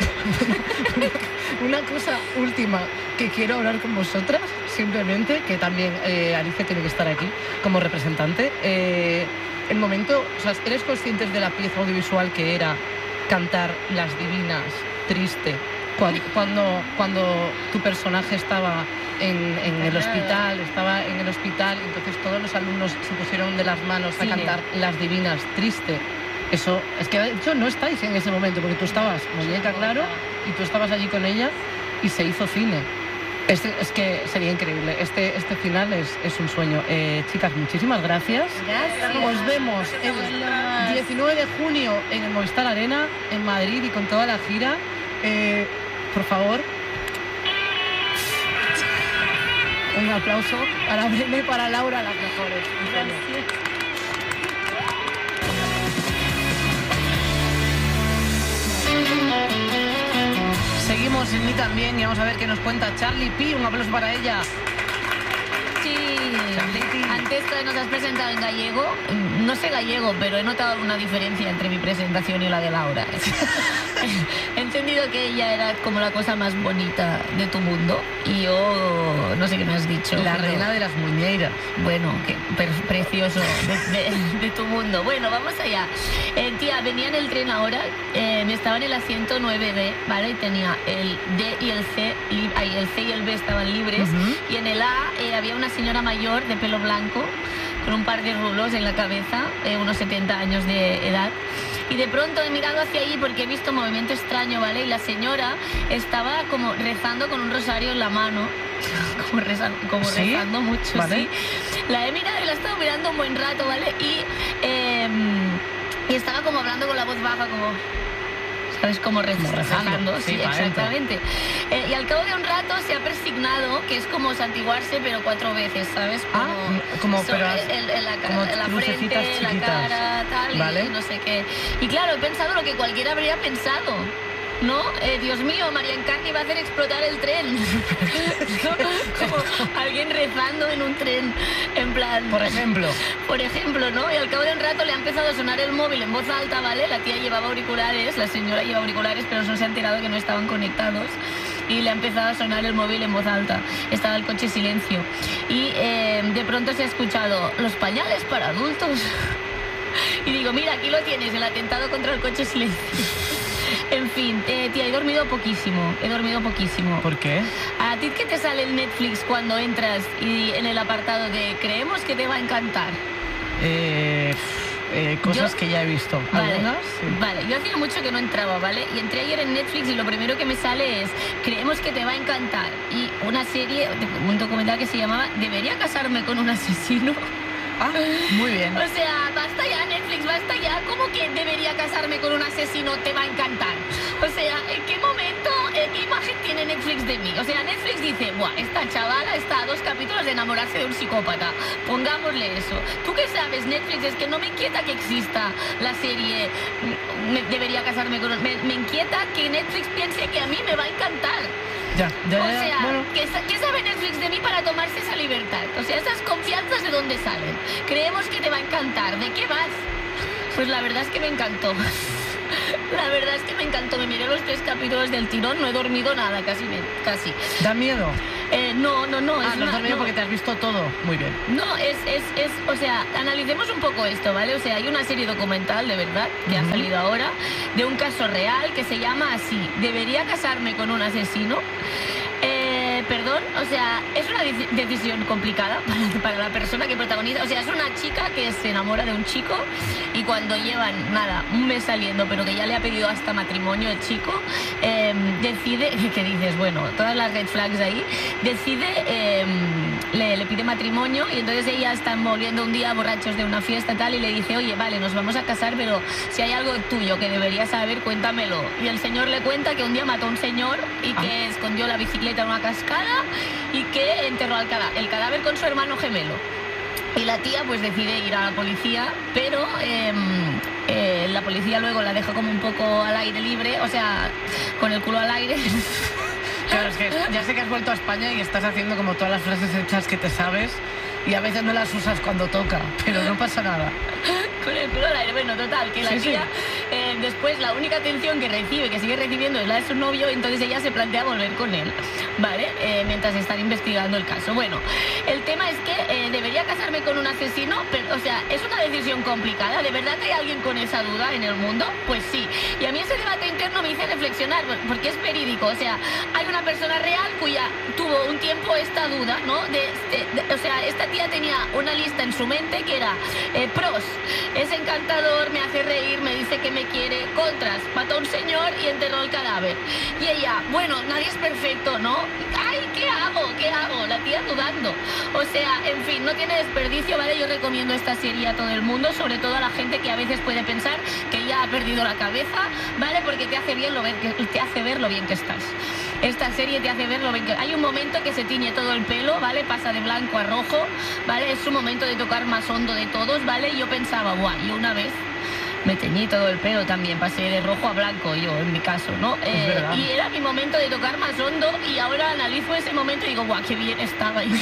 una cosa última que quiero hablar con vosotras, simplemente, que también eh, Alicia tiene que estar aquí como representante. Eh, el momento, o sea, ¿eres conscientes de la pieza audiovisual que era cantar Las Divinas, triste, cuando, cuando, cuando tu personaje estaba en, en el hospital, estaba en el hospital, entonces todos los alumnos se pusieron de las manos a Cine. cantar Las Divinas, triste? Eso, es que de hecho no estáis en ese momento, porque tú estabas muñeca, claro, y tú estabas allí con ella y se hizo cine. Este, es que sería increíble. Este, este final es, es un sueño. Eh, chicas, muchísimas gracias. Gracias. Nos vemos el diecinueve de junio en el Movistar Arena, en Madrid y con toda la gira. Eh, por favor, un aplauso para Brenda y para Laura, las mejores. Un sueño. Seguimos en mí también y vamos a ver qué nos cuenta Charlie P. Un aplauso para ella. Sí, Charliti. antes que nos has presentado en gallego, no sé gallego, pero he notado una diferencia entre mi presentación y la de Laura. He entendido que ella era como la cosa más bonita de tu mundo y yo no sé qué me has dicho. La pero- reina de las muñeiras. Bueno, qué per- precioso de, de- de tu mundo. Bueno, vamos allá. Eh, tía, venía en el tren ahora, eh, estaba en el asiento nueve B, ¿vale? Y tenía el D y el C, li- ay, el C y el B estaban libres. Ujú. Y en el A eh, había una señora mayor de pelo blanco, con un par de rulos en la cabeza, eh, unos setenta años de edad. Y de pronto he mirado hacia allí porque he visto un movimiento extraño, ¿vale? Y la señora estaba como rezando con un rosario en la mano, como, reza- como ¿Sí? rezando mucho, Vale. sí. La he mirado y la he estado mirando un buen rato, ¿vale? Y, eh, y estaba como hablando con la voz baja, como... ¿Sabes? Como, rez- Como rezando, rezando, sí, sí, pa' dentro. exactamente. Eh, y al cabo de un rato se ha persignado, que es como santiguarse, pero cuatro veces, ¿sabes? Como, Ah, como, sobre pero has- el- el- la, ca- como la crucecitas frente, la chiquitas. cara, tal, Vale. y no sé qué. Y claro, he pensado lo que cualquiera habría pensado. ¿No? Eh, Dios mío, María Encarni va a hacer explotar el tren. ¿No? Como alguien rezando en un tren, en plan... Por ejemplo. Por ejemplo, ¿no? Y al cabo de un rato le ha empezado a sonar el móvil en voz alta, ¿vale? La tía llevaba auriculares, la señora lleva auriculares, pero no se ha enterado que no estaban conectados. Y le ha empezado a sonar el móvil en voz alta. Estaba el coche silencio. Y eh, de pronto se ha escuchado, los pañales para adultos. Y digo, mira, aquí lo tienes, el atentado contra el coche silencio. En fin, eh, tía, he dormido poquísimo, he dormido poquísimo. ¿Por qué? ¿A ti qué te sale en Netflix cuando entras y en el apartado de creemos que te va a encantar? Eh, eh, cosas Yo- que ya he visto. Vale, ¿Algunas? Sí. vale, yo hacía mucho que no entraba, ¿vale? Y entré ayer en Netflix y lo primero que me sale es creemos que te va a encantar. Y una serie, un documental que se llamaba ¿Debería casarme con un asesino? Ah, muy bien. O sea, basta ya, Netflix, basta ya. ¿Cómo que debería casarme con un asesino? Te va a encantar. O sea, ¿en qué momento, en qué imagen tiene Netflix Netflix de mí? O sea, Netflix dice, buah, esta chavala está a dos capítulos de enamorarse de un psicópata. Pongámosle eso. ¿Tú qué sabes, Netflix? Es que no me inquieta que exista la serie me, Debería casarme con... Me, me inquieta que Netflix piense que a mí me va a encantar. Ya, ya, o ya, sea, bueno. ¿qué, ¿qué sabe Netflix de mí para tomarse esa libertad? O sea, esas confianzas de dónde salen. Creemos que te va a encantar. ¿De qué vas? Pues la verdad es que me encantó. La verdad es que me encantó. Me miré los tres capítulos del tirón. No he dormido nada, casi. Me, casi. ¿Da miedo? Eh, no, no, no. Ah, es no has una, dormido no. porque te has visto todo. Muy bien. No, es, es, es, o sea, analicemos un poco esto, ¿vale? O sea, hay una serie documental, de verdad, que uh-huh. ha salido ahora, de un caso real que se llama así, ¿debería casarme con un asesino? Eh, perdón, o sea, es una de- decisión complicada para, para la persona que protagoniza. O sea, es una chica que se enamora de un chico y cuando llevan, nada, un mes saliendo, pero que ya le ha pedido hasta matrimonio el chico, eh, decide, que dices, bueno, todas las red flags ahí, decide, eh, le, le pide matrimonio y entonces ella está volviendo un día borrachos de una fiesta tal y le dice, oye, vale, nos vamos a casar, pero si hay algo tuyo que deberías saber, cuéntamelo. Y el señor le cuenta que un día mató a un señor y que ah. escondió la bicicleta en una cascada y que enterró el cadáver, el cadáver con su hermano gemelo. Y la tía pues decide ir a la policía, pero eh, eh, la policía luego la deja como un poco al aire libre, o sea, con el culo al aire. Claro, es que ya sé que has vuelto a España y estás haciendo como todas las frases hechas que te sabes y a veces no las usas cuando toca, pero no pasa nada. Con el culo al aire. Bueno, total, que la sí, tía sí. Eh, después la única atención que recibe, que sigue recibiendo, es la de su novio, entonces ella se plantea volver con él, ¿vale? Eh, mientras están investigando el caso. Bueno, el tema es que eh, debería casarme con un asesino, pero, o sea, es una decisión complicada. ¿De verdad hay alguien con esa duda en el mundo? Pues sí. Y a mí ese debate interno me hizo reflexionar, porque es verídico. O sea, hay una persona real cuya tuvo un tiempo esta duda, ¿no? De, de, de, o sea, esta tía tenía una lista en su mente que era eh, pros, es encantador, me hace reír, me dice que me quiere, contras, mató a un señor y enterró el cadáver. Y ella, bueno, nadie es perfecto, ¿no? ¡Ay, qué hago! ¿Qué hago? La tía dudando. O sea, en fin, no tiene desperdicio, ¿vale? Yo recomiendo esta serie a todo el mundo, sobre todo a la gente que a veces puede pensar que ya ha perdido la cabeza, ¿vale? Porque te hace bien lo ver que, te hace ver lo bien que estás. Esta serie te hace ver lo bien que... Hay un momento que se tiñe todo el pelo, ¿vale? Pasa de blanco a rojo, ¿vale? Es su momento de tocar más hondo de todos, ¿vale? Y yo pensaba, guau, yo una vez me teñí todo el pelo también, pasé de rojo a blanco yo, en mi caso, ¿no? Eh, y era mi momento de tocar más hondo y ahora analizo ese momento y digo, guau, qué bien estaba yo.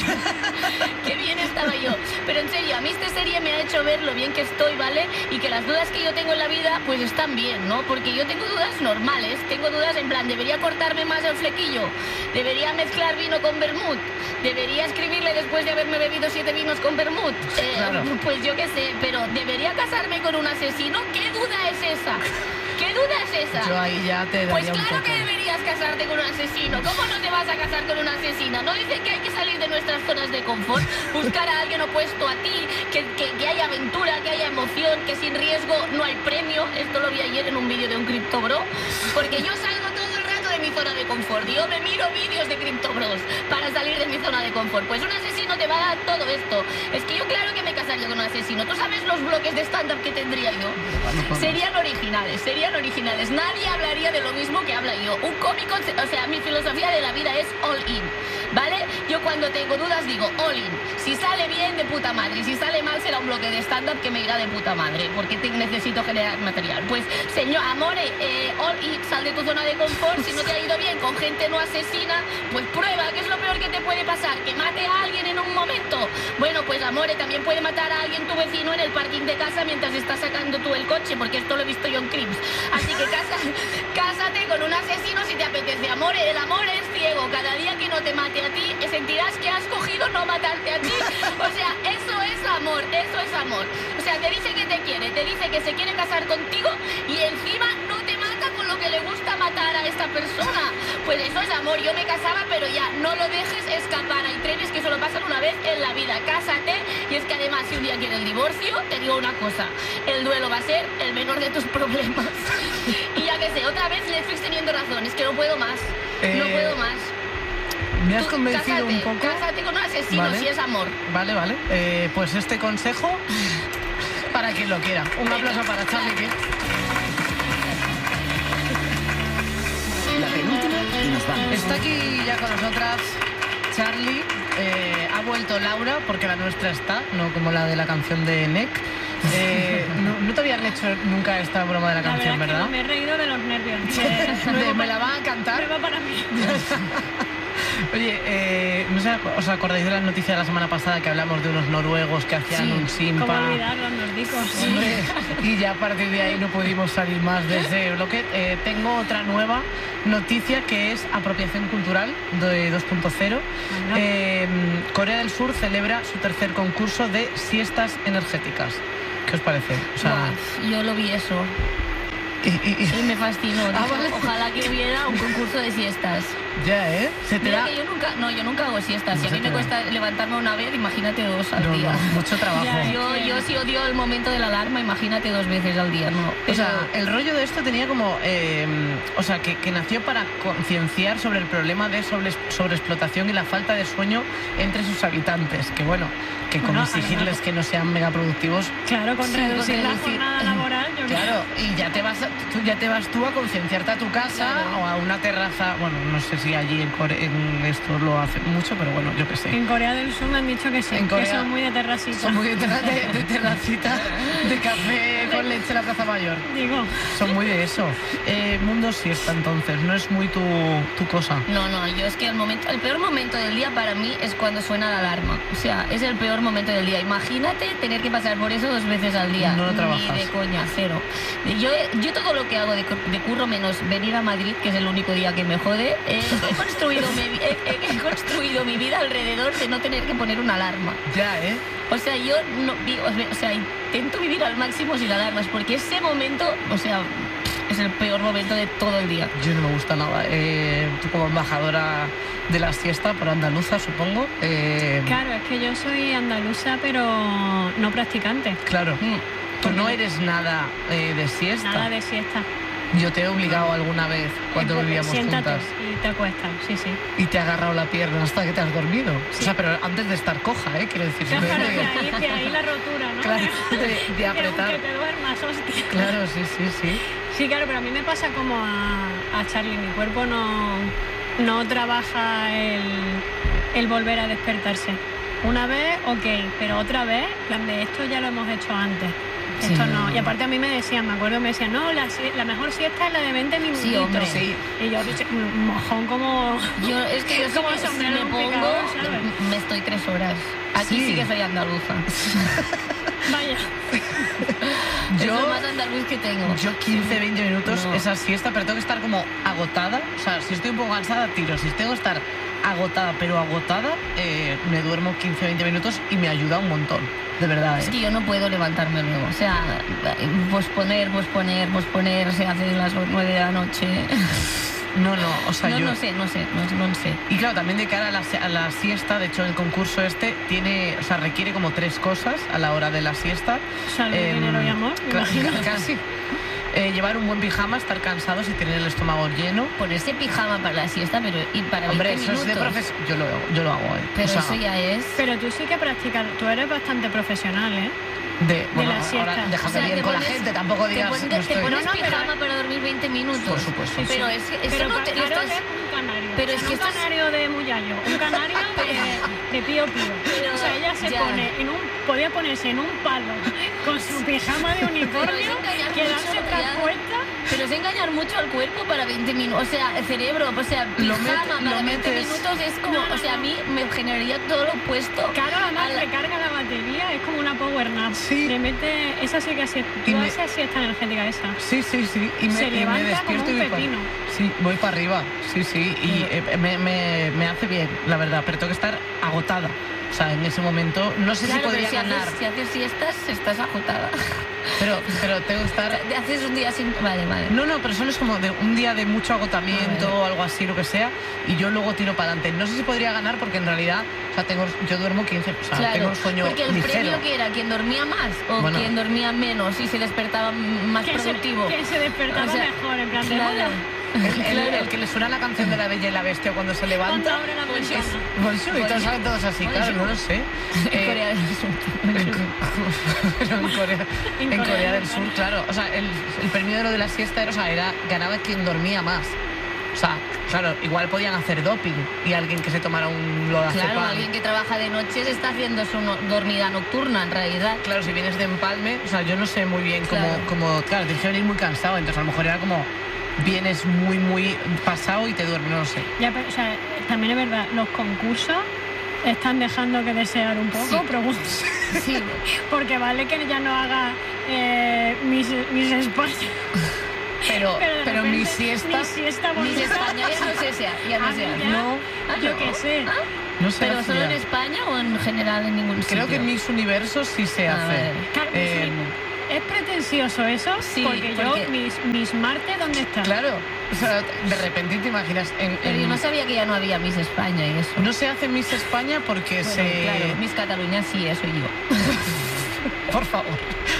Qué bien estaba yo. Pero en serio, a mí esta serie me ha hecho ver lo bien que estoy, ¿vale? Y que las dudas que yo tengo en la vida, pues están bien, ¿no? Porque yo tengo dudas normales, tengo dudas en plan, ¿debería cortarme más el flequillo? ¿Debería mezclar vino con vermut? ¿Debería escribirle después de haberme bebido siete vinos con vermut? Eh, claro. Pues yo qué sé, pero ¿debería casarme con un asesino? ¿Qué duda es esa? ¿Qué duda es esa? Yo ahí ya te daría Pues un claro poco. que deberías casarte con un asesino. ¿Cómo no te vas a casar con una asesina? ¿No dicen que hay que salir de nuestras zonas de confort? Buscar a alguien opuesto a ti, que, que, que haya aventura, que haya emoción, que sin riesgo no hay premio. Esto lo vi ayer en un vídeo de un criptobro. Porque yo salgo todo el rato de mi zona de confort. Yo me miro vídeos de criptobros para salir de mi zona de confort. Pues un asesino te va a dar todo esto. Es que yo claro que me casaría con un asesino. ¿Tú sabes los bloques de stand-up que tendría yo? Serían originales, serían originales. Nadie hablaría de lo mismo que habla yo. Un cómico, o sea, mi filosofía de la vida es all in, ¿vale? Yo cuando tengo dudas digo all in. Si sale bien, de puta madre. Y si sale mal, será un bloque de stand-up que me irá de puta madre, porque te necesito generar material. Pues, señor, amore, eh, all in, sal de tu zona de confort. Si no te ha ido bien con gente no asesina, pues prueba. ¿Qué es lo peor que te puede pasar? ¿Que mate a alguien en un momento? Bueno, pues amore, también puede matar a alguien tu vecino en el parking de casa mientras estás sacando tú el coche, porque esto lo he visto yo en Crims. Así que casa, cásate con un asesino si te apetece. Amore, el amor es ciego. Cada día que no te mate a ti, sentirás que has cogido no matarte a ti. O sea, eso es amor, eso es amor. O sea, te dice que te quiere, te dice que se quiere casar contigo y encima no te mata con lo que le gusta matar a esta persona. Pues eso es amor. Yo me casaba, pero ya, no lo dejes escapar. Hay trenes que solo pasan una vez en la vida. Cásate. Y es que además, si un día quieres el divorcio, te digo una cosa, el duelo va a ser el menor de tus problemas. Y ya que sé, otra vez Netflix teniendo razón, es que no puedo más, eh, no puedo más. Me has Tú, convencido cásate, un poco. Cásate con un asesino, vale. Si es amor. Vale, vale. Eh, pues este consejo, para quien lo quiera. Un Venga, aplauso para Charlie. Que... La penúltima y nos vamos. Está aquí ya con nosotras Charlie. Eh, ha vuelto Laura, porque la nuestra está, no como la de la canción de N E C. Eh, no, no te habían hecho nunca esta broma de la, La canción, verdad es ¿verdad? que me he reído de los nervios. De, de, me la van a cantar. Nueva para mí. Oye, eh, no sé, ¿os acordáis de las noticias de la semana pasada que hablamos de unos noruegos que hacían Sí, un simpa? ¿Cómo olvidar los nórdicos? Sí. Hombre, y ya a partir de ahí no pudimos salir más de ese bloque. Eh, tengo otra nueva noticia que es apropiación cultural de dos punto cero. Bueno. Eh, Corea del Sur celebra su tercer concurso de siestas energéticas. ¿Qué os parece? O sea, Buah, yo lo vi eso y, y- y- y me fascinó. Ah, Dije, vale. ojalá que hubiera un concurso de siestas. ya, ¿eh? Se te Mira da... que yo nunca, no, yo nunca hago siestas. Si a Se mí te me da. cuesta levantarme una vez, imagínate dos al No, día. no, mucho trabajo. Ya, Yo, yo sí odio el momento de la alarma, imagínate dos veces al día, ¿no? O Pero- sea, el rollo de esto tenía como... eh, o sea, que, que nació para concienciar sobre el problema de sobre, sobreexplotación y la falta de sueño entre sus habitantes. Que bueno, que con Bueno, exigirles además- que no sean megaproductivos... Claro, con Sí, reducir con la reducir- jornada laboral, yo creo. Claro, y ya te vas a- tú, ya te vas tú a concienciarte a tu casa Claro. o a una terraza. Bueno, no sé si allí en, Core- en esto lo hacen mucho, pero bueno, yo qué sé. En Corea del Sur me han dicho que sí, En que Corea- son muy de terracita. Son muy de, terra- de- de terracita, de café con leche en la Plaza Mayor. Digo, Son muy de eso. Eh, mundo siesta, entonces, no es muy tu, tu cosa. No, no, yo es que el momento, el peor momento del día para mí es cuando suena la alarma. O sea, es el peor momento del día. Imagínate tener que pasar por eso dos veces al día. No lo trabajas. Ni de coña, cero. Yo, yo todo lo que hago de, cur- de curro menos venir a Madrid, que es el único día que me jode, eh, he, construido mi, vi- he, he- he construido mi vida alrededor de no tener que poner una alarma. Ya, ¿eh? O sea, yo no vi- o sea, intento vivir al máximo sin alarmas, porque ese momento, o sea, es el peor momento de todo el día. Yo no me gusta nada. Eh, tú como embajadora de la siesta, por andaluza, supongo. eh, claro, es que yo soy andaluza, pero no practicante. claro. Mm. Tú no eres nada eh, de siesta. Nada de siesta. Yo te he obligado alguna vez cuando Eh, pues, vivíamos siéntate juntas y te acuestas, sí, sí. y te ha agarrado la pierna hasta que te has dormido. Sí. O sea, pero antes de estar coja, ¿eh? Quiero decir, Claro, simplemente- de ahí, de ahí la rotura, ¿no? Claro, de- de Que apretar. aunque te duermas, hostia. Claro, sí, sí, sí. Sí, claro, pero a mí me pasa como a, a Charlie. Mi cuerpo no, no trabaja el, el volver a despertarse. Una vez, ok, pero otra vez, en plan de esto ya lo hemos hecho antes. Esto Sí. no. Y aparte a mí me decían, me acuerdo, me decían, no, la, si- la mejor siesta es la de veinte minutitos. hombre. Sí. Y yo, un mojón como... Yo, es que yo Como si me, si sombrero me en un pongo, picador, ¿sabes? me estoy tres horas. Aquí Sí. sí, que soy andaluza. Vaya. Es Yo- lo más andaluz que tengo. Yo quince, veinte minutos No. esa siesta, pero tengo que estar como agotada. O sea, si estoy un poco cansada, tiro. Si tengo que estar agotada, pero agotada, eh, me duermo quince, veinte minutos y me ayuda un montón. De verdad, Es ¿eh? que yo no puedo levantarme luego. O sea, posponer, posponer, posponer, se hace a las nueve de la noche. No, no, o sea, No, yo... no sé, no sé, no, no sé. Y claro, también de cara a la, a la siesta, de hecho el concurso este tiene, o sea, requiere como tres cosas a la hora de la siesta. Salud, Em, dinero y amor, me cla- imagino. Casi. Eh, llevar un buen pijama, estar cansados y tener el estómago lleno. Ponerse pijama para la siesta, pero y para Hombre, veinte eso es de minutos. profes... Yo lo, yo lo hago, ¿eh? Pero O sea, eso ya es... Pero tú sí que practicas, tú eres bastante profesional, ¿eh? de, bueno, la ahora siesta. déjame O sea, bien te con la pones- gente, tampoco Te digas... pones, no te estoy- pones No, no, pero- pijama para dormir veinte minutos. Por supuesto. Sí, Pero sí. es que eso Pero no pa- te- claro estás- que es un canario. Pero O sea, es no que un estás- canario de Muyallo, un canario de, de pío pío. Pero o sea, ella se ya. pone en un, podía ponerse en un palo con su pijama de unicornio, engañar quedarse mucho, tras ya. puerta. Pero es engañar mucho al cuerpo para veinte minutos. O sea, el cerebro, o sea, Lo pijama met- para lo veinte metes- minutos es como, No, no, o sea, a no. mí me generaría todo lo opuesto. Claro, además A la- recarga la batería, es como una power nap. Sí. Le mete, esa sí que siesta, Y tú me- haces siesta energética esa. Sí, sí, sí. Y me, Se y me levanta despierto como un y voy pa- pepino. Sí, voy para arriba. Sí, sí. Y eh, me, me, me hace bien, la verdad. Pero tengo que estar agotada. O sea, en ese momento no sé Claro, si podría pero si ganar. haces, si haces siestas, estás agotada. Pero, pero tengo que estar... Te haces un día sin... Vale, vale. No, no, pero solo es como de un día de mucho agotamiento A ver. o algo así, lo que sea, y yo luego tiro para adelante. No sé si podría ganar porque en realidad, o sea, tengo, yo duermo quince, o sea, Claro, tengo un sueño porque el ligero. premio que era quien dormía más o Bueno. quien dormía menos y se despertaba m- más Que se, productivo. que se despertaba O sea, mejor, en plan de Claro. "Hola". El, el- Claro. el que le suena la canción de la Bella y la Bestia cuando se Cuando levanta. abre la ventana. Bonjour, y todos saben todos así, claro, no lo sé. En Eh, Corea del Sur. en, pero en Corea, En en Corea Corea del del Sur, Sur. claro. O sea, el, el premio de lo de la siesta era, o sea, era ganaba quien dormía más. O sea, claro, igual podían hacer doping y alguien que se tomara un lorazepam. Claro, alguien que trabaja de noche se está haciendo su no- dormida nocturna, en realidad. Claro, si vienes de empalme, o sea, yo no sé muy bien cómo... Claro. Cómo, claro, tienes que venir muy cansado, entonces a lo mejor era como... Vienes muy, muy pasado y te duermes, no lo sé. Ya, pero, o sea, también es verdad, los concursos están dejando que desear un poco, Sí. pregunto. Sí, Porque vale que ya no haga eh, mis, mis España. Pero, Pero, de pero repente, mi siesta... Mi siesta Miss bonita. España ya no se sea, ya no Ah, se hace. ya. No, Ah, Yo ¿no? qué sé. no se ¿Pero hace solo ya. en España o en general en ningún sitio? Creo que en Miss Universo sí se Ah, hace. vale. Claro, Eh, ¿es pretencioso eso? Sí, porque, porque- yo, mis, mis Marte, ¿dónde está? Claro, o sea, de repente te imaginas... En, Pero yo en- no sabía que ya no había Miss España y eso. no se hace Miss España porque Bueno, se... claro, Miss Cataluña sí, eso y yo. Por favor.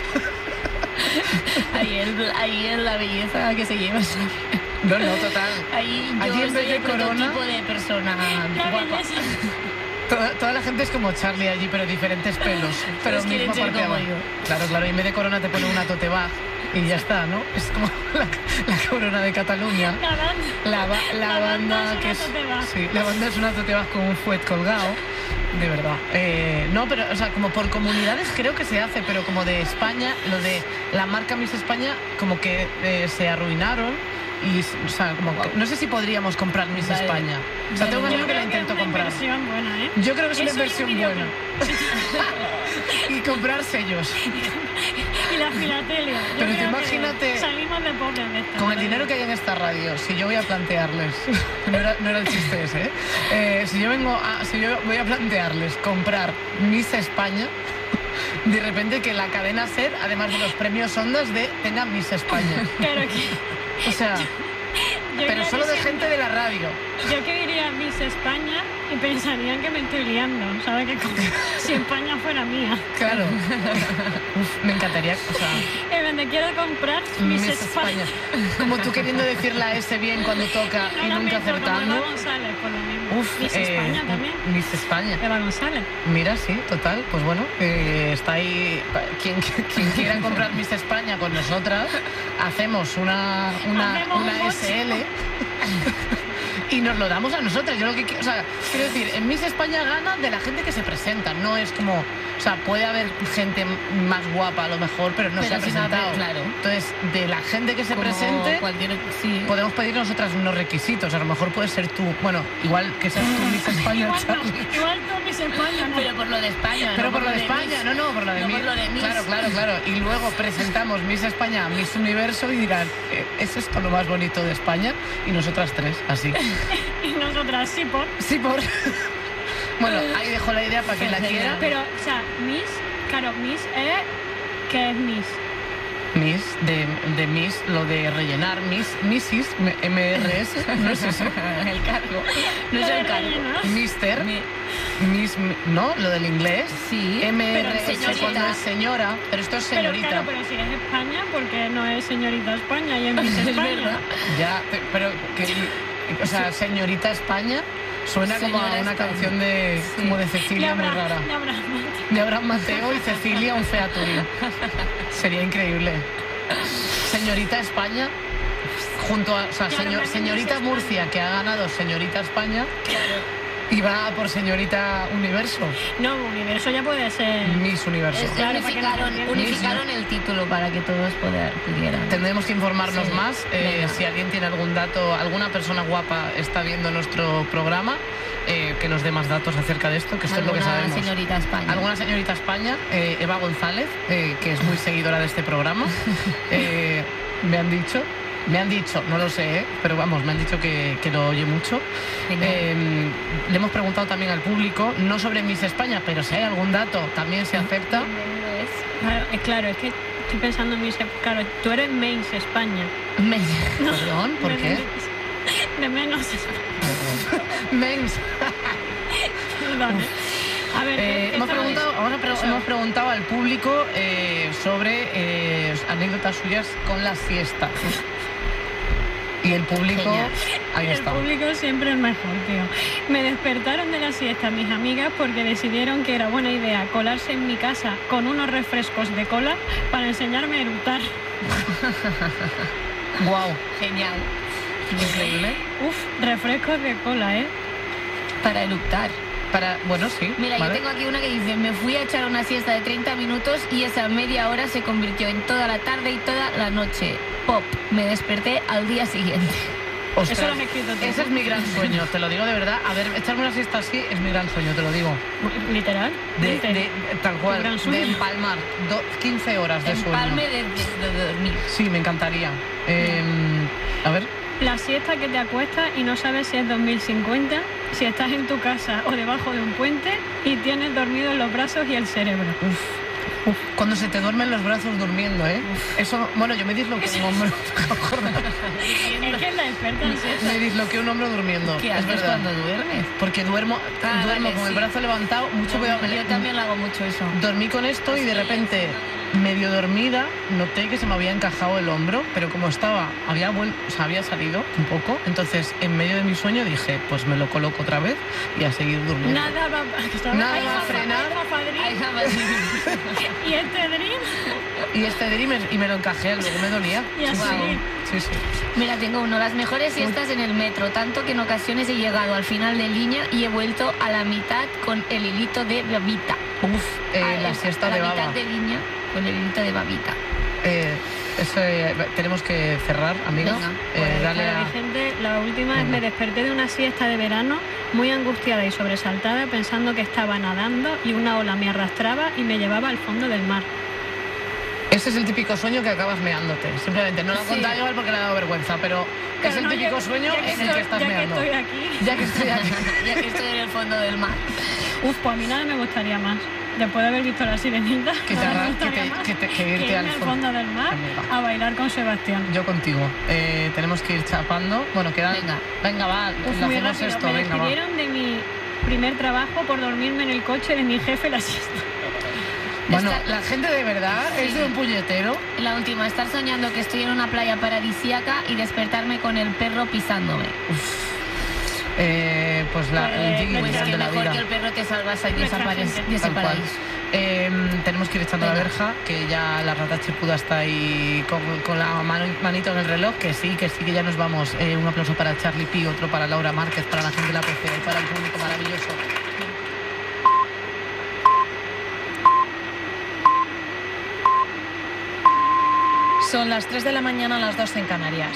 Ahí es, ahí es la belleza que se lleva. No, no, total. Ahí yo Allí en soy vez de el corona- prototipo de persona La guapa. belleza. Toda, toda la gente es como Charlie allí, pero diferentes pelos. Pero Todos quieren misma ser parte de como abajo. yo. Claro, claro, y en vez de corona te pone una tote bag y ya está, ¿no? Es como la, la corona de Cataluña. La banda. La, ba- la, La banda banda es que una es... tote bag. Sí, la banda es una tote bag con un fuet colgado. De verdad. Eh, no, pero, o sea, como por comunidades creo que se hace, pero como de España, lo de la marca Miss España, como que eh, se arruinaron. Y, o sea, como que- no sé si podríamos comprar Miss Vale. España. O sea, tengo un Vale. amigo que la Creo que es intentó una comprar. inversión buena, ¿eh? Yo creo que es una Eso y un inversión videoclip. buena. Y comprar sellos. Y la filatelia. Yo Pero tú creo que imagínate- salimos de pobres de esta. Con el dinero que hay en esta radio, si yo voy a plantearles, no era, no era el chiste ese, ¿eh? Eh, si yo vengo a, si yo voy a plantearles comprar Miss España, de repente que la cadena SER, además de los premios Ondas, de tenga Miss España. Pero que... O sea, yo pero iría solo de diciendo- gente de la radio. Yo que diría Miss España y pensarían que me estoy liando, ¿sabes? Que como si España fuera mía. Claro. Uf, me encantaría, o sea, En donde quiero comprar Miss, Miss España. Como tú queriendo decir la S bien cuando toca No y la nunca meto como Eva acertando. González, por lo mismo. Uf, Miss eh, España también. Miss España. Eva González. Mira, sí, total. Pues bueno, eh, está ahí. Quien, quien quiera comprar Miss España con nosotras, hacemos una, una, Hacemos un una bocho. S L y nos lo damos a nosotras. Yo lo que quiero, o sea, quiero decir, en Miss España gana de la gente que se presenta. No es como, o sea, puede haber gente más guapa a lo mejor, pero no Pero se ha si no, presentado. claro. Entonces, de la gente que se Como presente, cualquier... Sí. podemos pedir nosotras unos requisitos. A lo mejor puede ser tú, bueno, igual que seas tú Miss España, Igual Charlie. no, igual tú Miss España, no. Pero por lo de España, Pero no por lo de España, Miss. no, no, por lo de No Miss. por lo de Miss. Claro, claro, claro. Y luego presentamos Miss España, Miss Universo y dirán, eh, ¿es esto lo más bonito de España? Y nosotras tres, así. Y nosotras sí, por... Sí, por... Bueno, ahí dejo la idea para que la quiera. Pero, o sea, Miss, claro, Miss es... ¿Qué es Miss? Miss, de, de Miss, lo de rellenar, Miss, Missis, M R S, no es eso. El cargo. No es Lo de el cargo. rellenar. Mister, Mi- Miss, ¿no? Lo del inglés. Sí. M R Pero S señorita. cuando es señora, pero esto es Pero señorita. claro, pero si es España, porque no es señorita España y es Miss Es España. verdad. Ya, te- pero que, o sea, señorita España suena como a Señora una España. canción de Sí. como de Y Cecilia muy habrá, rara. y habrá. De Abraham Mateo y Cecilia un featuring. Sería increíble. Señorita España junto a, o sea, Claro, señor- Miss señorita España. Murcia que ha ganado Señorita España y va por Señorita Universo, No, universo ya puede ser. Miss Universo. Es- Claro, para que no unificaron, entiendan. unificaron el título para que todos poder- pudieran. Tendremos que informarnos Sí, más. eh, venga. si alguien tiene algún dato, alguna persona guapa está viendo nuestro programa, eh, que nos dé más datos acerca de esto, que esto es lo que Alguna sabemos. señorita España. Alguna señorita España, eh, Eva González, eh, que es muy seguidora de este programa, eh, me han dicho, me han dicho, no lo sé, eh, pero vamos, me han dicho que, que lo oye mucho. Genial. Eh, le hemos preguntado también al público, no sobre Miss España, pero si hay algún dato, también se acepta. Claro, es claro, es que estoy pensando en Miss. Claro, tú eres Miss España. Me- Perdón, ¿por de, qué? De menos. Mens. Perdón. ¿eh? A ver, Eh, ¿qué- qué hemos, tal preguntado, es? ahora pre- Eso. hemos preguntado al público eh, sobre eh, anécdotas suyas con la siesta. Y el público, Genial. ahí El está. público siempre es mejor, tío. Me despertaron de la siesta mis amigas porque decidieron que era buena idea colarse en mi casa con unos refrescos de cola para enseñarme a eructar. Wow. Genial. Increíble. Uf, refrescos de cola, ¿eh? Para eructar. Para, bueno, sí. Mira, ¿vale? yo tengo aquí una que dice, me fui a echar una siesta de treinta minutos y esa media hora se convirtió en toda la tarde y toda la noche. Pop, me desperté al día siguiente. Ostras, Eso lo has escrito tú. ese es mi gran sueño, te lo digo de verdad. A ver, echarme una siesta así es mi gran sueño, te lo digo. Literal. De, Literal. de- tal cual, gran sueño. de empalmar do- quince horas de sueño. Empalme de, de- de dormir. Sí, me encantaría. Eh, a ver, La siesta que te acuestas y no sabes si es dos mil cincuenta, si estás en tu casa o debajo de un puente y tienes dormidos los brazos y el cerebro. uf, cuando se te duermen los brazos durmiendo, ¿eh? Eso, bueno, yo me disloqué un hombro. Es que es la experta en siesta. Me disloqué un hombro durmiendo. ¿Qué es haces verdad. cuando duermes? Porque duermo, Ah, duermo vale, con el sí. brazo levantado, mucho cuidado. me- Yo también lo hago mucho eso. Dormí con esto y de repente, medio dormida, noté que se me había encajado el hombro, pero como estaba, había, vuel- o sea, había salido un poco, entonces en medio de mi sueño dije, pues me lo coloco otra vez y a seguir durmiendo. Nada va, ¿sabes? Nada Hay va a jafa- frenar. hay jafadrín. Ay, jamás. Y este dream Y este dream y me lo encajé, luego me dolía. y así. Sí, sí. Mira, tengo uno, las mejores siestas en el metro, tanto que en ocasiones he llegado al final de línea y he vuelto a la mitad con el hilito de babita. Uf, eh, A- la a siesta la de baba. mitad de línea con el hilito de babita. Eh, eso, eh, tenemos que cerrar, amigos. Venga, Eh, Pues, dale para a... mi gente, la última es Venga. me desperté de una siesta de verano muy angustiada y sobresaltada pensando que estaba nadando y una ola me arrastraba y me llevaba al fondo del mar. Ese es el típico sueño que acabas meándote. Simplemente no lo he Sí. contado igual porque le ha dado vergüenza, pero Pero es el no, típico ya- sueño ya en el estoy- que estás ya meando. que estoy aquí. Ya que estoy aquí. Ya que estoy en el fondo del mar. Uf, pues a mí nada me gustaría más. Después de haber visto La Sirenita, Que te nada me arra- que gustaría te- más que te- que que irte irme al al fondo. fondo del mar Amiga. a bailar con Sebastián. Yo contigo. Eh, tenemos que ir chapando. Bueno, queda... Venga. Venga, va. Uf, lo muy hacemos rápido. esto. me Venga, va. despidieron de mi primer trabajo por dormirme en el coche de mi jefe la siesta. Bueno, Esta- la gente de verdad Sí. es de un puñetero. La última, estar soñando que estoy en una playa paradisíaca y despertarme con el perro pisándome. Eh, pues la, el Pues, Jiggy pues Pues de que la mejor vida. que el perro te salvas ahí de esa, Nuestra pares- gente. de ese Tal cual. paraíso. Eh, tenemos que ir echando la Venga. verja, que ya la rata chepuda está ahí con, con la mano, manito en el reloj, que sí, que sí, que ya nos vamos. Eh, un aplauso para Charlie Pi, otro para Laura Márquez, para la gente de la P C y para el público maravilloso. Son las tres de la mañana, las dos en Canarias.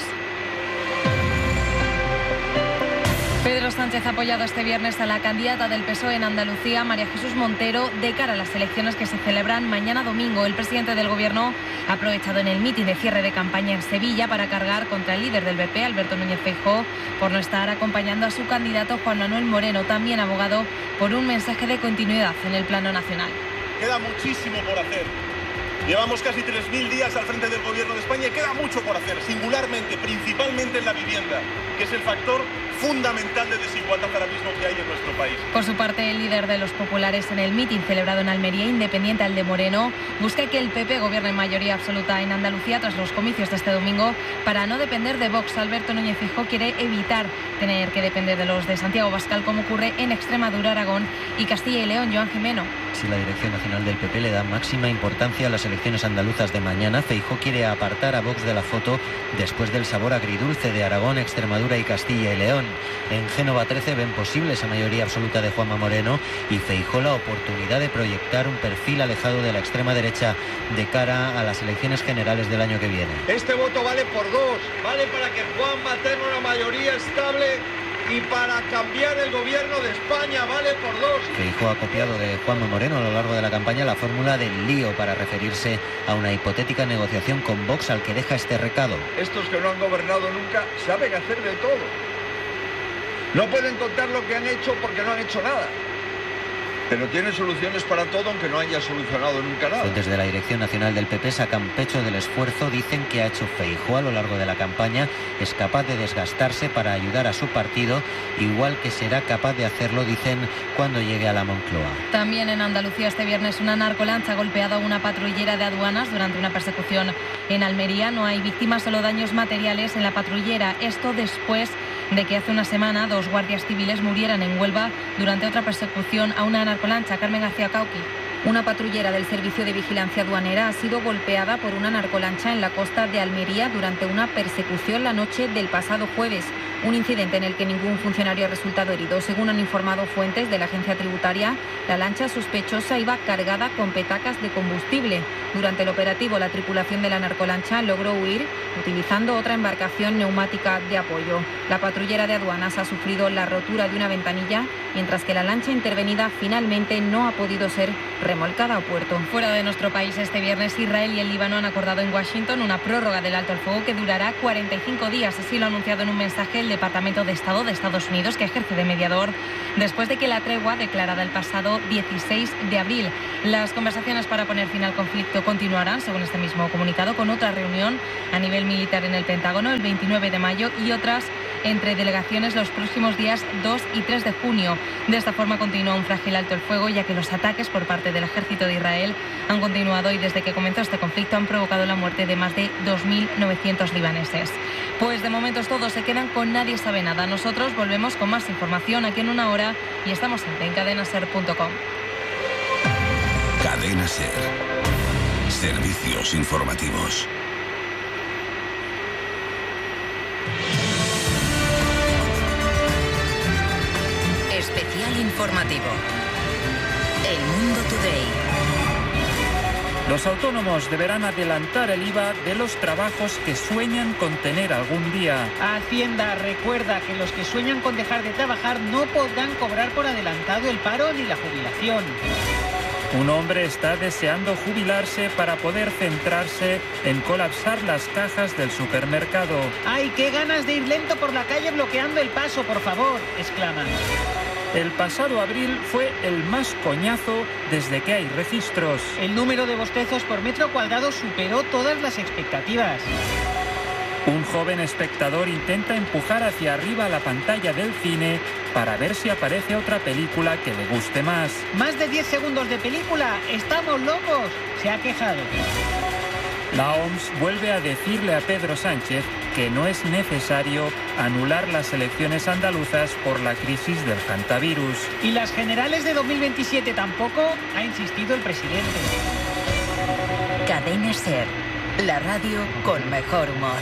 Pedro Sánchez ha apoyado este viernes a la candidata del P S O E en Andalucía, María Jesús Montero, de cara a las elecciones que se celebran mañana domingo. El presidente del Gobierno ha aprovechado en el mitin de cierre de campaña en Sevilla para cargar contra el líder del B P, Alberto Núñez Feijóo, por no estar acompañando a su candidato Juan Manuel Moreno, también abogado por un mensaje de continuidad en el plano nacional. Queda muchísimo por hacer. Llevamos casi tres mil días al frente del Gobierno de España y queda mucho por hacer, singularmente, principalmente en la vivienda, que es el factor fundamental de desigualdad ahora mismo que hay en nuestro país. Por su parte, el líder de los populares en el mitin celebrado en Almería, independiente al de Moreno, busca que el P P gobierne en mayoría absoluta en Andalucía tras los comicios de este domingo para no depender de Vox. Alberto Núñez Feijóo quiere evitar tener que depender de los de Santiago Abascal, como ocurre en Extremadura, Aragón y Castilla y León. Joan Jimeno. Si la Dirección Nacional del P P le da máxima importancia a las elecciones andaluzas de mañana, Feijóo quiere apartar a Vox de la foto después del sabor agridulce de Aragón, Extremadura y Castilla y León. En Génova trece ven posible esa mayoría absoluta de Juanma Moreno y Feijóo la oportunidad de proyectar un perfil alejado de la extrema derecha de cara a las elecciones generales del año que viene. Este voto vale por dos, vale para que Juanma tenga una mayoría estable y para cambiar el gobierno de España, vale por dos. Feijóo ha copiado de Juanma Moreno a lo largo de la campaña la fórmula del lío para referirse a una hipotética negociación con Vox, al que deja este recado. Estos que no han gobernado nunca saben hacer de todo. No pueden contar lo que han hecho porque no han hecho nada. Pero tienen soluciones para todo, aunque no haya solucionado nunca nada. Fuentes de la Dirección Nacional del P P sacan pecho del esfuerzo, dicen que ha hecho Feijóo a lo largo de la campaña, es capaz de desgastarse para ayudar a su partido, igual que será capaz de hacerlo, dicen, cuando llegue a la Moncloa. También en Andalucía este viernes una narcolancha ha golpeado a una patrullera de aduanas durante una persecución en Almería. No hay víctimas, solo daños materiales en la patrullera. Esto después de que hace una semana dos guardias civiles murieran en Huelva durante otra persecución a una narcolancha. Carmen García Cauqui. Una patrullera del Servicio de Vigilancia Aduanera ha sido golpeada por una narcolancha en la costa de Almería durante una persecución la noche del pasado jueves. Un incidente en el que ningún funcionario ha resultado herido. Según han informado fuentes de la agencia tributaria, la lancha sospechosa iba cargada con petacas de combustible. Durante el operativo, la tripulación de la narcolancha logró huir utilizando otra embarcación neumática de apoyo. La patrullera de aduanas ha sufrido la rotura de una ventanilla, mientras que la lancha intervenida finalmente no ha podido ser remolcada a puerto. Fuera de nuestro país, este viernes Israel y el Líbano han acordado en Washington una prórroga del alto el fuego que durará cuarenta y cinco días. Así lo ha anunciado en un mensaje el Departamento de Estado de Estados Unidos, que ejerce de mediador después de que la tregua declarada el pasado dieciséis de abril. Las conversaciones para poner fin al conflicto continuarán, según este mismo comunicado, con otra reunión a nivel militar en el Pentágono el veintinueve de mayo y otras entre delegaciones los próximos días dos y tres de junio. De esta forma continúa un frágil alto el fuego, ya que los ataques por parte del ejército de Israel han continuado y desde que comenzó este conflicto han provocado la muerte de más de dos mil novecientos libaneses. Pues de momento es todo, se quedan con Nadie sabe nada. Nosotros volvemos con más información aquí en una hora y estamos en cadena ser punto com. Cadena Ser. Servicios informativos. Especial informativo. El Mundo Today. Los autónomos deberán adelantar el I V A de los trabajos que sueñan con tener algún día. Hacienda recuerda que los que sueñan con dejar de trabajar no podrán cobrar por adelantado el paro ni la jubilación. Un hombre está deseando jubilarse para poder centrarse en colapsar las cajas del supermercado. ¡Ay, qué ganas de ir lento por la calle bloqueando el paso, por favor!, exclaman. El pasado abril fue el más coñazo desde que hay registros. El número de bostezos por metro cuadrado superó todas las expectativas. Un joven espectador intenta empujar hacia arriba la pantalla del cine para ver si aparece otra película que le guste más. Más de diez segundos de película, ¡estamos locos!, se ha quejado. La O M S vuelve a decirle a Pedro Sánchez que no es necesario anular las elecciones andaluzas por la crisis del hantavirus. Y las generales de dos mil veintisiete tampoco, ha insistido el presidente. Cadena Ser, la radio con mejor humor.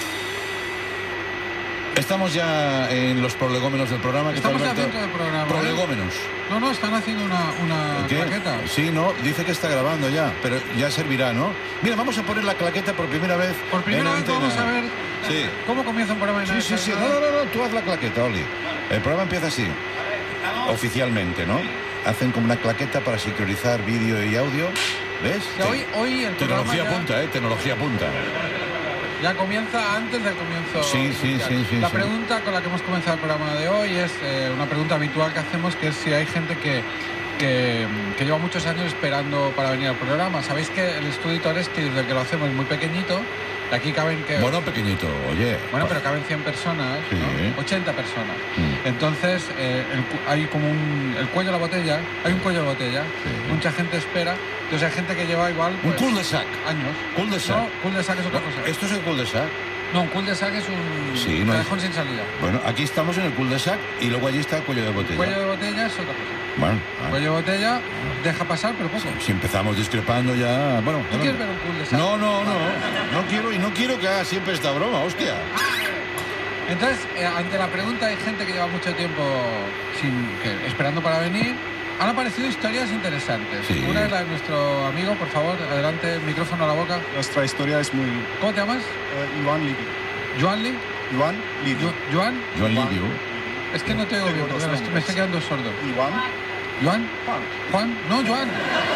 Estamos ya en los prolegómenos del programa. Estamos ya dentro del programa. Prolegómenos. ¿Eh? No, no, están haciendo una, una claqueta. Sí, no, dice que está grabando ya, pero ya servirá, ¿no? Mira, vamos a poner la claqueta por primera vez. Por primera vez antena. Vamos a ver sí. cómo comienza un programa en Sí, sí, sí. No, no, no, no, tú haz la claqueta, Oli. El programa empieza así, oficialmente, ¿no? Hacen como una claqueta para sincronizar vídeo y audio. ¿Ves? O sea, hoy, hoy el Tecnología ya... punta, ¿eh? Tecnología punta. Ya comienza antes del comienzo. Sí, sí, sí, sí. La sí. pregunta con la que hemos comenzado el programa de hoy es eh, una pregunta habitual que hacemos, que es si hay gente que, que, que lleva muchos años esperando para venir al programa. Sabéis que el estudio es que desde que lo hacemos muy pequeñito, de aquí caben que... Bueno, pequeñito, oye. Bueno, pero caben cien personas, sí. ¿no? ochenta personas. Mm. Entonces, eh, el, hay como un... El cuello de la botella, hay un cuello de botella, sí. Mucha gente espera. Entonces hay gente que lleva igual... Pues, un cul-de-sac. Años. Cul-de-sac. No, cul-de-sac es otra cosa. ¿Esto es el cul-de-sac? No, un cul-de-sac es un sí, no callejón es... sin salida. Bueno, aquí estamos en el cul-de-sac y luego allí está el cuello de botella. Cuello de botella es otra cosa. Bueno, ah. Cuello de botella ah. deja pasar, pero poco. Si, si empezamos discrepando ya... Bueno, ¿Tú bueno. quieres ver un cul-de-sac? No, no, no. No quiero y no quiero que haga siempre esta broma, hostia. Entonces, eh, ante la pregunta hay gente que lleva mucho tiempo sin, que, esperando para venir. Han aparecido historias interesantes. Sí. Una es la de nuestro amigo, por favor, adelante, micrófono a la boca. Nuestra historia es muy... ¿Cómo te llamas? Uh, Iván Livio. ¿Joan Li? Iván Livio. ¿Joan? Joan Livio. Es que no te oigo bien, porque me estoy, me estoy quedando sordo. Iván. ¿Joan? Juan. ¿Juan? No, Joan.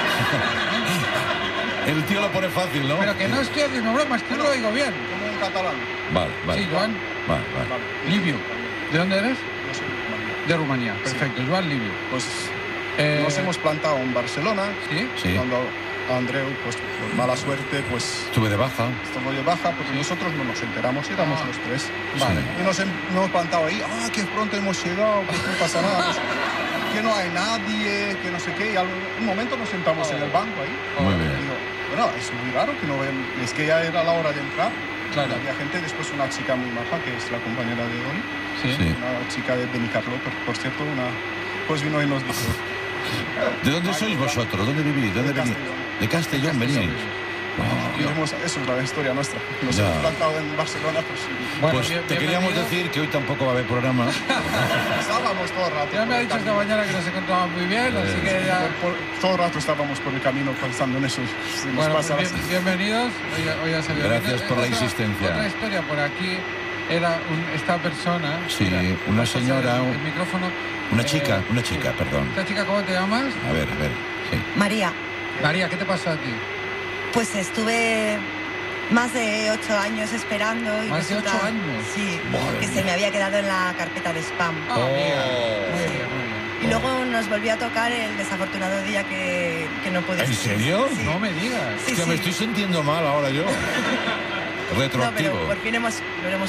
El tío lo pone fácil, ¿no? Pero que no estoy haciendo bromas, que no lo oigo bien. Como en catalán. Vale, vale. Sí, Joan. Vale, vale. vale. Livio. ¿De dónde eres? Yo soy de Rumanía. De Rumanía, perfecto. Sí. Joan Livio. Pues eh... nos hemos plantado en Barcelona. Sí. Sí. Cuando Andreu, pues por mala suerte, pues... Estuve de baja. Estuve de baja porque sí. nosotros no nos enteramos, éramos ah. los tres. Vale. Sí. Y nos, hem, nos hemos plantado ahí, ah, que pronto hemos llegado, pues no pasa nada. Pues, que no hay nadie, que no sé qué. Y al un momento nos sentamos oh. en el banco ahí. Muy bien. Y digo, bueno, es muy raro que no ven. Es que ya era la hora de entrar. Claro. Había gente, después una chica muy maja, que es la compañera de Doni. Sí. Una chica de Benicarló, por, por cierto, una... Pues vino y nos dijo, ¿De dónde sois vosotros? ¿Dónde vivís? ¿Dónde venís? De Castellón veníais. Y hemos- eso es la historia nuestra. Nos Ya. hemos plantado en Barcelona, pues Bueno, Pues bien- te queríamos bienvenidos. decir que hoy tampoco va a haber programa. estábamos todo el rato. Ya por me ha el dicho esta camino. mañana que no se encontraba muy bien, así Eh. que ya... Por- por- todo el rato estábamos por el camino pensando en eso. Si nos Bueno, pasa pues las- bien- bienvenidos. Hoy, hoy ha salido Gracias bien. por la Otra- insistencia. Otra historia por aquí era un- esta persona. Sí, Mira, una pasa señora, El, un- el micrófono. Una Eh, chica, una chica, perdón. ¿Esta chica cómo te llamas? A ver, a ver. Sí. María, María, ¿qué te pasó a ti? pues estuve más de ocho años esperando y ¿Más de resulta- ocho años? Sí, Madre que se mía. me había quedado en la carpeta de spam. Ah, Oh. amiga. Muy bien, muy bien. Y luego nos volvió a tocar el desafortunado día que, que no pude. ¿En serio? Sí. No me digas. Sí, Es que sí. me estoy sintiendo mal ahora yo. No, Retroactivo. pero por fin hemos, lo hemos